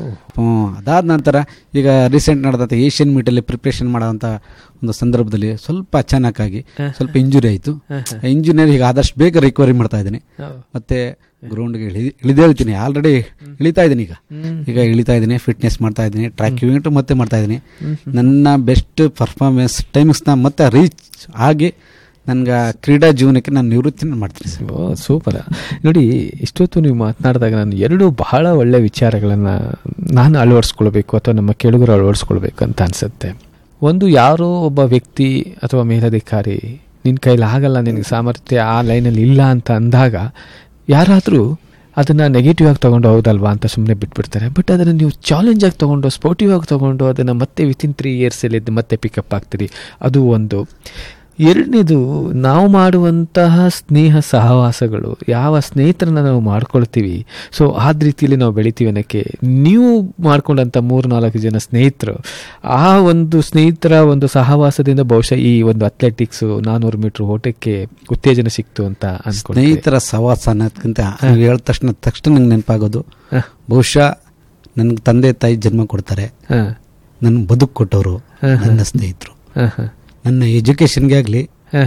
Speaker 2: ಅದಾದ ನಂತರ ಈಗ ರೀಸೆಂಟ್ ನಡೆದಂಥ ಏಷ್ಯನ್ ಮೀಟಲ್ಲಿ ಪ್ರಿಪ್ರೇಷನ್ ಮಾಡೋಂಥ ಒಂದು ಸಂದರ್ಭದಲ್ಲಿ ಸ್ವಲ್ಪ ಅಚಾನಕ್ಕಾಗಿ ಸ್ವಲ್ಪ ಇಂಜುರಿ ಆಯಿತು. ಇಂಜುರಿಯಲ್ಲಿ ಈಗ ಆದಷ್ಟು ಬೇಗ ರಿಕವರಿ ಮಾಡ್ತಾ ಇದ್ದೀನಿ. ಮತ್ತೆ ಗ್ರೌಂಡ್ಗೆ ಇಳಿ ಇಳಿದೇಳ್ತೀನಿ ಆಲ್ರೆಡಿ ಇಳಿತಾ ಇದ್ದೀನಿ. ಈಗ ಈಗ ಇಳಿತಾ ಇದ್ದೀನಿ, ಫಿಟ್ನೆಸ್ ಮಾಡ್ತಾ ಇದ್ದೀನಿ, ಟ್ರ್ಯಾಕ್ ಇವೆಂಟ್ ಮತ್ತೆ ಮಾಡ್ತಾ ಇದ್ದೀನಿ. ನನ್ನ ಬೆಸ್ಟ್ ಪರ್ಫಾರ್ಮೆನ್ಸ್ ಟೈಮಿಂಗ್ಸ್ನ ಮತ್ತೆ ರೀಚ್ ಆಗಿ ನನಗೆ ಕ್ರೀಡಾ ಜೀವನಕ್ಕೆ ನಾನು ನಿವೃತ್ತಿ ಮಾಡ್ತೀನಿ ಸರ್.
Speaker 1: ಓ ಸೂಪರ್. ನೋಡಿ, ಇಷ್ಟೊತ್ತು ನೀವು ಮಾತನಾಡಿದಾಗ ನಾನು ಎರಡು ಬಹಳ ಒಳ್ಳೆಯ ವಿಚಾರಗಳನ್ನು ನಾನು ಅಳವಡಿಸ್ಕೊಳ್ಬೇಕು ಅಥವಾ ನಮ್ಮ ಕೇಳುಗರು ಅಳವಡಿಸ್ಕೊಳ್ಬೇಕು ಅಂತ ಅನಿಸುತ್ತೆ. ಒಂದು, ಯಾರೋ ಒಬ್ಬ ವ್ಯಕ್ತಿ ಅಥವಾ ಮೇಲಧಿಕಾರಿ ನಿನ್ನ ಕೈಲಿ ಆಗಲ್ಲ, ನಿನಗೆ ಸಾಮರ್ಥ್ಯ ಆ ಲೈನಲ್ಲಿ ಇಲ್ಲ ಅಂತ ಅಂದಾಗ ಯಾರಾದರೂ ಅದನ್ನು ನೆಗೆಟಿವ್ ಆಗಿ ತೊಗೊಂಡು ಹೌದಲ್ವಾ ಅಂತ ಸುಮ್ಮನೆ ಬಿಟ್ಬಿಡ್ತಾರೆ. ಬಟ್ ಅದನ್ನು ನೀವು ಚಾಲೆಂಜ್ ಆಗಿ ತೊಗೊಂಡು ಸ್ಪೋರ್ಟಿವ್ ಆಗಿ ತೊಗೊಂಡು ಅದನ್ನು ಮತ್ತೆ ವಿತಿನ್ ತ್ರೀ ಇಯರ್ಸಲ್ಲಿ ಮತ್ತೆ ಪಿಕಪ್ ಆಗ್ತೀರಿ, ಅದು ಒಂದು. ಎರಡನೇದು, ನಾವು ಮಾಡುವಂತಹ ಸ್ನೇಹ ಸಹವಾಸಗಳು, ಯಾವ ಸ್ನೇಹಿತರನ್ನ ನಾವು ಮಾಡ್ಕೊಳ್ತೀವಿ, ಸೊ ಆದ ರೀತಿಯಲ್ಲಿ ನಾವು ಬೆಳಿತೀವಿ ಅನ್ನೋಕ್ಕೆ ನೀವು ಮಾಡ್ಕೊಂಡಂಥ ಮೂರು ನಾಲ್ಕು ಜನ ಸ್ನೇಹಿತರು, ಆ ಒಂದು ಸ್ನೇಹಿತರ ಒಂದು ಸಹವಾಸದಿಂದ ಬಹುಶಃ ಈ ಒಂದು ಅಥ್ಲೆಟಿಕ್ಸು ನಾನ್ನೂರು ಮೀಟ್ರ್ ಓಟಕ್ಕೆ ಉತ್ತೇಜನ ಸಿಕ್ತು ಅಂತ ಅನ್ಕೊಂಡು.
Speaker 2: ಸ್ನೇಹಿತರ ಸಹವಾಸ ಅನ್ನೋದಕ್ಕಿಂತ ಹೇಳಿದ ತಕ್ಷಣ ತಕ್ಷಣ ನಂಗೆ ನೆನಪಾಗೋದು, ಬಹುಶಃ ನನಗೆ ತಂದೆ ತಾಯಿ ಜನ್ಮ ಕೊಡ್ತಾರೆ, ನನ್ನ ಬದುಕು ಕೊಟ್ಟವರು ನನ್ನ ಸ್ನೇಹಿತರು. ನನ್ನ ಎಜುಕೇಷನ್ಗೆ ಆಗಲಿ,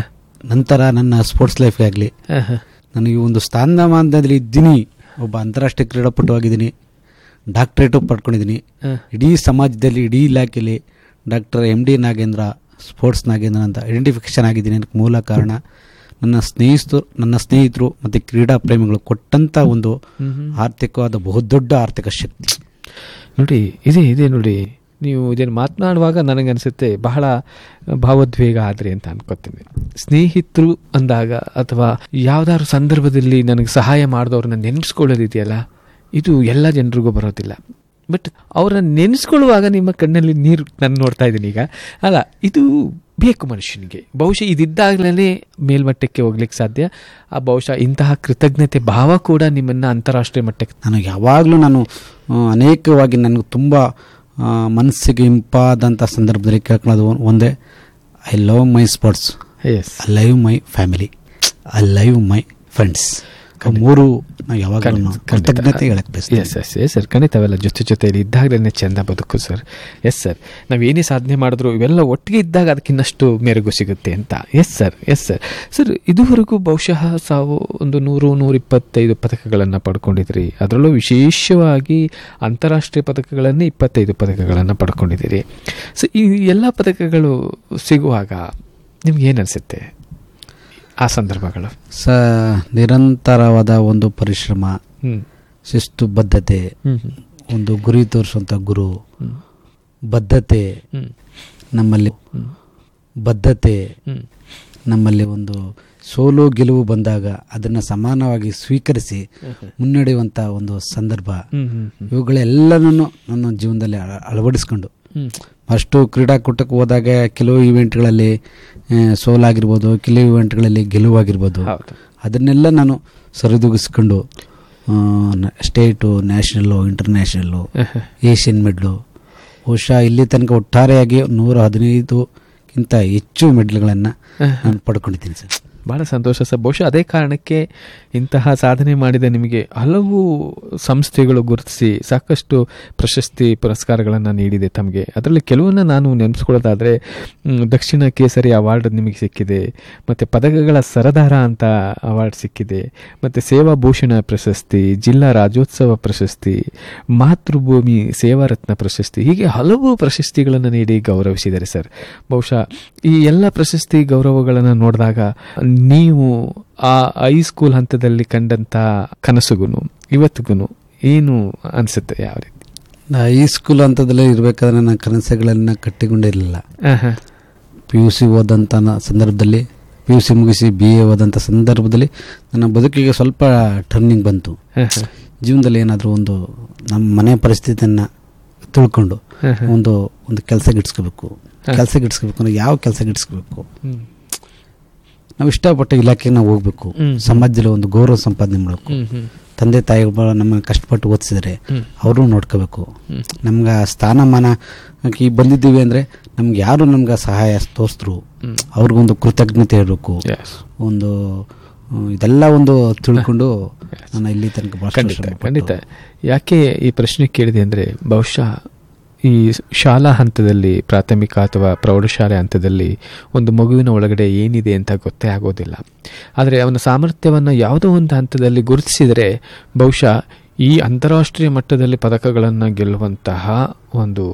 Speaker 2: ನಂತರ ನನ್ನ ಸ್ಪೋರ್ಟ್ಸ್ ಲೈಫ್ಗೆ ಆಗಲಿ, ನನಗೆ ಒಂದು ಸ್ಥಾನಮಾನದಲ್ಲಿ ಇದ್ದೀನಿ. ಒಬ್ಬ ಅಂತಾರಾಷ್ಟ್ರೀಯ ಕ್ರೀಡಾಪಟು ಆಗಿದ್ದೀನಿ, ಡಾಕ್ಟ್ರೇಟು ಪಡ್ಕೊಂಡಿದ್ದೀನಿ. ಇಡೀ ಸಮಾಜದಲ್ಲಿ, ಇಡೀ ಇಲಾಖೆಯಲ್ಲಿ doctor M D Nagendra, sports Nagendra ಅಂತ ಐಡೆಂಟಿಫಿಕೇಶನ್ ಆಗಿದ್ದೀನಿ. ಅದಕ್ಕೆ ಮೂಲ ಕಾರಣ ನನ್ನ ಸ್ನೇಹಿತರು ನನ್ನ ಸ್ನೇಹಿತರು ಮತ್ತು ಕ್ರೀಡಾ ಪ್ರೇಮಿಗಳು ಕೊಟ್ಟಂಥ ಒಂದು ಆರ್ಥಿಕವಾದ ಬಹುದೊಡ್ಡ ಆರ್ಥಿಕ ಶಕ್ತಿ.
Speaker 1: ನೋಡಿ, ಇದೇ ಇದೆ ನೋಡಿ, ನೀವು ಇದನ್ನು ಮಾತನಾಡುವಾಗ ನನಗನ್ಸುತ್ತೆ ಬಹಳ ಭಾವೋದ್ವೇಗ ಆದ್ರಿ ಅಂತ ಅನ್ಕೋತೀನಿ. ಸ್ನೇಹಿತರು ಅಂದಾಗ ಅಥವಾ ಯಾವ್ದಾದ್ರು ಸಂದರ್ಭದಲ್ಲಿ ನನಗೆ ಸಹಾಯ ಮಾಡಿದವ್ರನ್ನ ನೆನೆಸ್ಕೊಳ್ಳೋದಿದೆಯಲ್ಲ, ಇದು ಎಲ್ಲ ಜನರಿಗೂ ಬರೋದಿಲ್ಲ. ಬಟ್ ಅವ್ರನ್ನ ನೆನೆಸ್ಕೊಳ್ಳುವಾಗ ನಿಮ್ಮ ಕಣ್ಣಲ್ಲಿ ನೀರು ನಾನು ನೋಡ್ತಾ ಇದ್ದೀನಿ ಈಗ. ಅಲ್ಲ, ಇದು ಬೇಕು ಮನುಷ್ಯನಿಗೆ. ಬಹುಶಃ ಇದಿದ್ದಾಗಲೇ ಮೇಲ್ಮಟ್ಟಕ್ಕೆ ಹೋಗ್ಲಿಕ್ಕೆ ಸಾಧ್ಯ. ಆ ಬಹುಶಃ ಇಂತಹ ಕೃತಜ್ಞತೆ ಭಾವ ಕೂಡ ನಿಮ್ಮನ್ನು ಅಂತಾರಾಷ್ಟ್ರೀಯ ಮಟ್ಟಕ್ಕೆ.
Speaker 2: ನನಗೆ ಯಾವಾಗಲೂ ನಾನು ಅನೇಕವಾಗಿ ನನಗೆ ತುಂಬ ಮನಸ್ಸಿಗೆ ಇಂಪಾದಂಥ ಸಂದರ್ಭದಲ್ಲಿ ಕೇಳ್ಕೊಳ್ಳೋದು ಒಂದೇ, I love my sports, I love my family, I love my friends. ಮೂರು ನಾವು ಯಾವಾಗ ಕೃತಜ್ಞತೆ ಹೇಳಕ್ ಬಯಸ್ತೀವಿ.
Speaker 1: ಎಸ್ ಎಸ್ ಎಸ್ ಸರ್, ಖಂಡಿತ ಅವೆಲ್ಲ ಜೊತೆ ಜೊತೆಯಲ್ಲಿ ಇದ್ದಾಗಲೇ ಚೆಂದ ಬದುಕು ಸರ್. ಎಸ್ ಸರ್, ನಾವೇನೇ ಸಾಧನೆ ಮಾಡಿದ್ರು ಇವೆಲ್ಲ ಒಟ್ಟಿಗೆ ಇದ್ದಾಗ ಅದಕ್ಕಿನ್ನಷ್ಟು ಮೆರುಗು ಸಿಗುತ್ತೆ ಅಂತ. Yes sir, yes sir. Sir, ಇದುವರೆಗೂ ಬಹುಶಃ ಸಾವು ಒಂದು ನೂರು ನೂರ ಇಪ್ಪತ್ತೈದು ಪದಕಗಳನ್ನು ಪಡ್ಕೊಂಡಿದ್ದೀರಿ. ಅದರಲ್ಲೂ ವಿಶೇಷವಾಗಿ ಅಂತಾರಾಷ್ಟ್ರೀಯ ಪದಕಗಳನ್ನೇ ಇಪ್ಪತ್ತೈದು ಪದಕಗಳನ್ನು ಪಡ್ಕೊಂಡಿದ್ದೀರಿ. ಸೊ ಈ ಎಲ್ಲ ಪದಕಗಳು ಸಿಗುವಾಗ ನಿಮ್ಗೆ ಏನು ಅನಿಸುತ್ತೆ ಆ ಸಂದರ್ಭಗಳು?
Speaker 2: ಸ ನಿರಂತರವಾದ ಒಂದು ಪರಿಶ್ರಮ, ಶಿಸ್ತು ಬದ್ಧತೆ, ಒಂದು ಗುರಿ ತೋರಿಸುವಂಥ ಗುರು, ಬದ್ಧತೆ ನಮ್ಮಲ್ಲಿ ಬದ್ಧತೆ ನಮ್ಮಲ್ಲಿ ಒಂದು ಸೋಲು ಗೆಲುವು ಬಂದಾಗ ಅದನ್ನು ಸಮಾನವಾಗಿ ಸ್ವೀಕರಿಸಿ ಮುನ್ನಡೆಯುವಂಥ ಒಂದು ಸಂದರ್ಭ, ಇವುಗಳೆಲ್ಲನೂ ನನ್ನ ಜೀವನದಲ್ಲಿ ಅಳವಡಿಸ್ಕೊಂಡು ಅಷ್ಟು ಕ್ರೀಡಾಕೂಟಕ್ಕೆ ಹೋದಾಗ ಕೆಲವು ಇವೆಂಟ್ಗಳಲ್ಲಿ ಸೋಲಾಗಿರ್ಬೋದು, ಕೆಲವು ಇವೆಂಟ್ಗಳಲ್ಲಿ ಗೆಲುವಾಗಿರ್ಬೋದು, ಅದನ್ನೆಲ್ಲ ನಾನು ಸರಿದೂಗಿಸ್ಕೊಂಡು ಸ್ಟೇಟು, ನ್ಯಾಷನಲ್ಲು, ಇಂಟರ್ನ್ಯಾಷನಲ್ಲು, ಏಷ್ಯನ್ ಮೆಡ್ಲು, ಬಹುಶಃ ಇಲ್ಲಿ ತನಕ ಒಟ್ಟಾರೆಯಾಗಿ ನೂರ ಹದಿನೈದಕ್ಕಿಂತ ಹೆಚ್ಚು ಮೆಡ್ಲ್ಗಳನ್ನು ನಾನು ಪಡ್ಕೊಂಡಿದ್ದೀನಿ ಸರ್.
Speaker 1: ಬಹಳ ಸಂತೋಷ ಸರ್. ಬಹುಶಃ ಅದೇ ಕಾರಣಕ್ಕೆ ಇಂತಹ ಸಾಧನೆ ಮಾಡಿದ ನಿಮಗೆ ಹಲವು ಸಂಸ್ಥೆಗಳು ಗುರುತಿಸಿ ಸಾಕಷ್ಟು ಪ್ರಶಸ್ತಿ ಪುರಸ್ಕಾರಗಳನ್ನು ನೀಡಿದೆ ತಮಗೆ. ಅದರಲ್ಲಿ ಕೆಲವನ್ನ ನಾನು ನೆನೆಸ್ಕೊಳ್ಳೋದಾದರೆ ದಕ್ಷಿಣ ಕೇಸರಿ ಅವಾರ್ಡ್ ನಿಮಗೆ ಸಿಕ್ಕಿದೆ, ಮತ್ತು ಪದಕಗಳ ಸರದಾರ ಅಂತ ಅವಾರ್ಡ್ ಸಿಕ್ಕಿದೆ, ಮತ್ತು ಸೇವಾ ಭೂಷಣ ಪ್ರಶಸ್ತಿ, ಜಿಲ್ಲಾ ರಾಜ್ಯೋತ್ಸವ ಪ್ರಶಸ್ತಿ, ಮಾತೃಭೂಮಿ ಸೇವಾ ರತ್ನ ಪ್ರಶಸ್ತಿ, ಹೀಗೆ ಹಲವು ಪ್ರಶಸ್ತಿಗಳನ್ನು ನೀಡಿ ಗೌರವಿಸಿದ್ದಾರೆ ಸರ್. ಬಹುಶಃ ಈ ಎಲ್ಲ ಪ್ರಶಸ್ತಿ ಗೌರವಗಳನ್ನು ನೋಡಿದಾಗ ನೀವು ಆ ಹೈಸ್ಕೂಲ್ ಹಂತದಲ್ಲಿ ಕಂಡಂಥ ಕನಸುಗೂ ಇವತ್ತಿಗೂ ಏನು ಅನಿಸುತ್ತೆ? ಯಾವ ರೀತಿ?
Speaker 2: ಹೈಸ್ಕೂಲ್ ಹಂತದಲ್ಲೇ ಇರಬೇಕಾದ್ರೆ ನನ್ನ ಕನಸುಗಳನ್ನು ಕಟ್ಟಿಕೊಂಡಿರಲಿಲ್ಲ. ಪಿ ಯು ಸಿ ಓದಂಥ ಸಂದರ್ಭದಲ್ಲಿ, ಪಿ ಯು ಸಿ ಮುಗಿಸಿ ಬಿ ಎ ಓದಂಥ ಸಂದರ್ಭದಲ್ಲಿ ನನ್ನ ಬದುಕಿಗೆ ಸ್ವಲ್ಪ ಟರ್ನಿಂಗ್ ಬಂತು. ಜೀವನದಲ್ಲಿ ಏನಾದರೂ ಒಂದು ನಮ್ಮ ಮನೆ ಪರಿಸ್ಥಿತಿಯನ್ನು ತಿಳ್ಕೊಂಡು ಒಂದು ಒಂದು ಕೆಲಸ ಗಿಡ್ಸ್ಕೋಬೇಕು. ಕೆಲಸ ಗಿಡ್ಸ್ಕೋಬೇಕು ಅಂದ್ರೆ ಯಾವ ಕೆಲಸ ಗಿಡ್ಸ್ಕೋಬೇಕು? ನಾವು ಇಷ್ಟಪಟ್ಟ ಇಲಾಖೆಗೆ ನಾವು ಹೋಗ್ಬೇಕು, ಸಮಾಜದಲ್ಲಿ ಒಂದು ಗೌರವ ಸಂಪಾದನೆ ಮಾಡಬೇಕು. ತಂದೆ ತಾಯಿಗಳು ನಮ್ಮನ್ನು ಕಷ್ಟಪಟ್ಟು ಓದಿಸಿದ್ರೆ ಅವರು ನೋಡ್ಕೋಬೇಕು. ನಮ್ಗೆ ಸ್ಥಾನಮಾನ ಈ ಬಂದಿದ್ದೀವಿ ಅಂದರೆ ನಮ್ಗೆ ಯಾರು ನಮ್ಗೆ ಸಹಾಯ ತೋರಿಸಿದ್ರು ಅವ್ರಿಗೊಂದು ಕೃತಜ್ಞತೆ ಇರಬೇಕು. ಒಂದು ಇದೆಲ್ಲ ಒಂದು ತಿಳ್ಕೊಂಡು ನಾನು ಇಲ್ಲಿ ತನಕ
Speaker 1: ಖಂಡಿತ ಖಂಡಿತ ಯಾಕೆ ಈ ಪ್ರಶ್ನೆ ಕೇಳಿದೆ ಅಂದರೆ, ಬಹುಶಃ ಈ ಶಾಲಾ ಹಂತದಲ್ಲಿ, ಪ್ರಾಥಮಿಕ ಅಥವಾ ಪ್ರೌಢಶಾಲೆ ಹಂತದಲ್ಲಿ ಒಂದು ಮಗುವಿನ ಒಳಗಡೆ ಏನಿದೆ ಅಂತ ಗೊತ್ತೇ ಆಗೋದಿಲ್ಲ. ಆದರೆ ಅವನ ಸಾಮರ್ಥ್ಯವನ್ನು ಯಾವುದೋ ಒಂದು ಹಂತದಲ್ಲಿ ಗುರುತಿಸಿದರೆ ಬಹುಶಃ ಈ ಅಂತಾರಾಷ್ಟ್ರೀಯ ಮಟ್ಟದಲ್ಲಿ ಪದಕಗಳನ್ನು ಗೆಲ್ಲುವಂತಹ ಒಂದು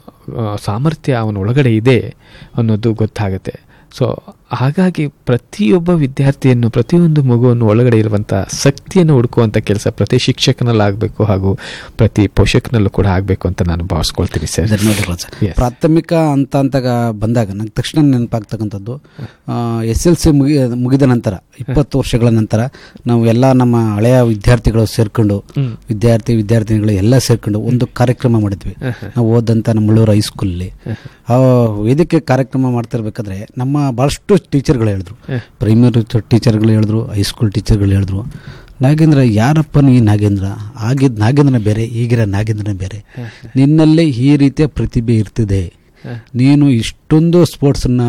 Speaker 1: ಸಾಮರ್ಥ್ಯ ಅವನ ಒಳಗಡೆ ಇದೆ ಅನ್ನೋದು ಗೊತ್ತಾಗುತ್ತೆ. ಸೊ ಹಾಗಾಗಿ ಪ್ರತಿಯೊಬ್ಬ ವಿದ್ಯಾರ್ಥಿಯನ್ನು, ಪ್ರತಿಯೊಂದು ಮಗುವನ್ನು ಒಳಗಡೆ ಇರುವಂಥ ಶಕ್ತಿಯನ್ನು ಹುಡುಕುವಂಥ ಕೆಲಸ ಪ್ರತಿ ಶಿಕ್ಷಕನಲ್ಲಾಗಬೇಕು ಹಾಗೂ ಪ್ರತಿ ಪೋಷಕನಲ್ಲೂ ಕೂಡ ಆಗಬೇಕು ಅಂತ ನಾನು ಭಾವಿಸ್ಕೊಳ್ತೀನಿ ಸರ್.
Speaker 2: ಪ್ರಾಥಮಿಕ ಅಂತ ಅಂತ ಬಂದಾಗ ನಂಗೆ ತಕ್ಷಣ ನೆನಪಾಗ್ತಕ್ಕಂಥದ್ದು, ಎಸ್ ಎಲ್ ಸಿ ಮುಗಿ ಮುಗಿದ ನಂತರ ಇಪ್ಪತ್ತು ವರ್ಷಗಳ ನಂತರ ನಾವು ಎಲ್ಲ ನಮ್ಮ ಹಳೆಯ ವಿದ್ಯಾರ್ಥಿಗಳು ಸೇರ್ಕೊಂಡು, ವಿದ್ಯಾರ್ಥಿ ವಿದ್ಯಾರ್ಥಿನಿಗಳು ಎಲ್ಲ ಸೇರ್ಕೊಂಡು ಒಂದು ಕಾರ್ಯಕ್ರಮ ಮಾಡಿದ್ವಿ. ನಾವು ಓದಂಥ ನಮ್ಮ ಮುಳ್ಳೂರು ಹೈಸ್ಕೂಲಲ್ಲಿ ಆ ವೇದಿಕೆ ಕಾರ್ಯಕ್ರಮ ಮಾಡ್ತಿರ್ಬೇಕಾದ್ರೆ ನಮ್ಮ ಭಾಳಷ್ಟು ಟೀಚರ್ಗಳು ಹೇಳಿದ್ರು, ಪ್ರೈಮರಿ ಟೀಚರ್ಗಳು ಹೇಳಿದ್ರು, ಹೈಸ್ಕೂಲ್ ಟೀಚರ್ಗಳು ಹೇಳಿದ್ರು, ನಾಗೇಂದ್ರ ಯಾರಪ್ಪನು ಈ ನಾಗೇಂದ್ರ, ಆಗಿದ್ದ ನಾಗೇಂದ್ರನ ಬೇರೆ, ಈಗಿರೋ ನಾಗೇಂದ್ರನ ಬೇರೆ, ನಿನ್ನಲ್ಲೇ ಈ ರೀತಿಯ ಪ್ರತಿಭೆ ಇರ್ತಿದೆ, ನೀನು ಇಷ್ಟೊಂದು ಸ್ಪೋರ್ಟ್ಸನ್ನ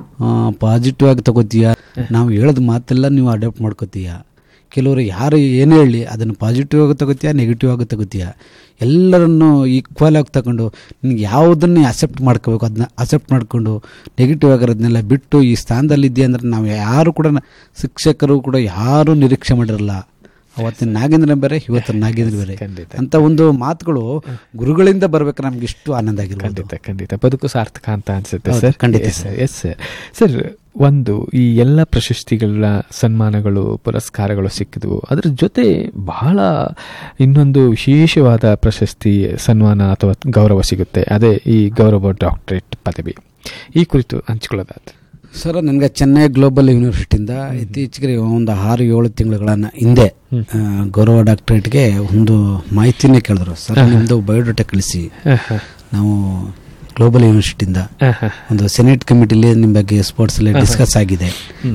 Speaker 2: ಪಾಸಿಟಿವ್ ಆಗಿ ತಗೋತೀಯ, ನಾವು ಹೇಳೋದು ಮಾತೆಲ್ಲ ನೀವು ಅಡಾಪ್ಟ್ ಮಾಡ್ಕೋತೀಯ, ಕೆಲವರು ಯಾರು ಏನೇ ಹೇಳಿ ಅದನ್ನು ಪಾಸಿಟಿವ್ ಆಗಿ ತಗೋತೀಯ, ನೆಗೆಟಿವ್ ಆಗಿ ತಗೋತೀಯ, ಎಲ್ಲರನ್ನು ಈಕ್ವಲ್ ಆಗಿ ತಗೊಂಡು ನಿನ್ಗೆ ಯಾವುದನ್ನು ಅಕ್ಸೆಪ್ಟ್ ಮಾಡ್ಕೋಬೇಕು ಅದನ್ನ ಅಕ್ಸೆಪ್ಟ್ ಮಾಡಿಕೊಂಡು ನೆಗೆಟಿವ್ ಆಗಿರೋದನ್ನೆಲ್ಲ ಬಿಟ್ಟು ಈ ಸ್ಥಾನದಲ್ಲಿದ್ದೀಯ ಅಂದರೆ ನಾವು ಯಾರು ಕೂಡ ಶಿಕ್ಷಕರು ಕೂಡ ಯಾರೂ ನಿರೀಕ್ಷೆ ಮಾಡಿರಲ್ಲ. ಅವತ್ತಿನ ನಾಗೇಂದ್ರ ಬೇರೆ, ಇವತ್ತಿನ ನಾಗೇಂದ್ರ ಬೇರೆ ಅಂತ ಒಂದು ಮಾತುಗಳು ಗುರುಗಳಿಂದ ಬರ್ಬೇಕು. ನಮ್ಗೆ ಇಷ್ಟು ಆನಂದ ಆಗಿರೋದು.
Speaker 1: ಖಂಡಿತ ಖಂಡಿತ ಬದುಕು ಸಾರ್ಥಕ ಅಂತ ಅನ್ಸುತ್ತೆ ಸರ್.
Speaker 2: ಖಂಡಿತ
Speaker 1: ಸರ್. Yes sir. ಸರ್, ಒಂದು ಈ ಎಲ್ಲ ಪ್ರಶಸ್ತಿಗಳ ಸನ್ಮಾನಗಳು, ಪುರಸ್ಕಾರಗಳು ಸಿಕ್ಕಿದ್ವು, ಅದರ ಜೊತೆ ಬಹಳ ಇನ್ನೊಂದು ವಿಶೇಷವಾದ ಪ್ರಶಸ್ತಿ, ಸನ್ಮಾನ ಅಥವಾ ಗೌರವ ಸಿಗುತ್ತೆ. ಅದೇ ಈ ಗೌರವ ಡಾಕ್ಟರೇಟ್ ಪದವಿ. ಈ ಕುರಿತು ಹಂಚಿಕೊಳ್ಳೋದಾದ್ರೆ
Speaker 2: ಸರ್, ನನಗೆ ಚೆನ್ನೈ ಗ್ಲೋಬಲ್ ಯೂನಿವರ್ಸಿಟಿಯಿಂದ ಇತ್ತೀಚೆಗೆ ಒಂದು ಆರು ಏಳು ತಿಂಗಳ ಹಿಂದೆ ಗೌರವ ಡಾಕ್ಟರೇಟ್ಗೆ ಒಂದು ಮಾಹಿತಿನೇ ಕೇಳಿದ್ರು. ಸರ್, ನಿಮ್ಮದು ಬಯೋಡಾಟಾ ಕಳಿಸಿ, ನಾವು ಗ್ಲೋಬಲ್ ಯೂನಿವರ್ಸಿಟಿಯಿಂದ ಒಂದು ಸೆನೆಟ್ ಕಮಿಟಿಲಿ ನಿಮ್ಮ ಬಗ್ಗೆ ಸ್ಪೋರ್ಟ್ಸ್ ಅಲ್ಲಿ ಡಿಸ್ಕಸ್ ಆಗಿದೆ,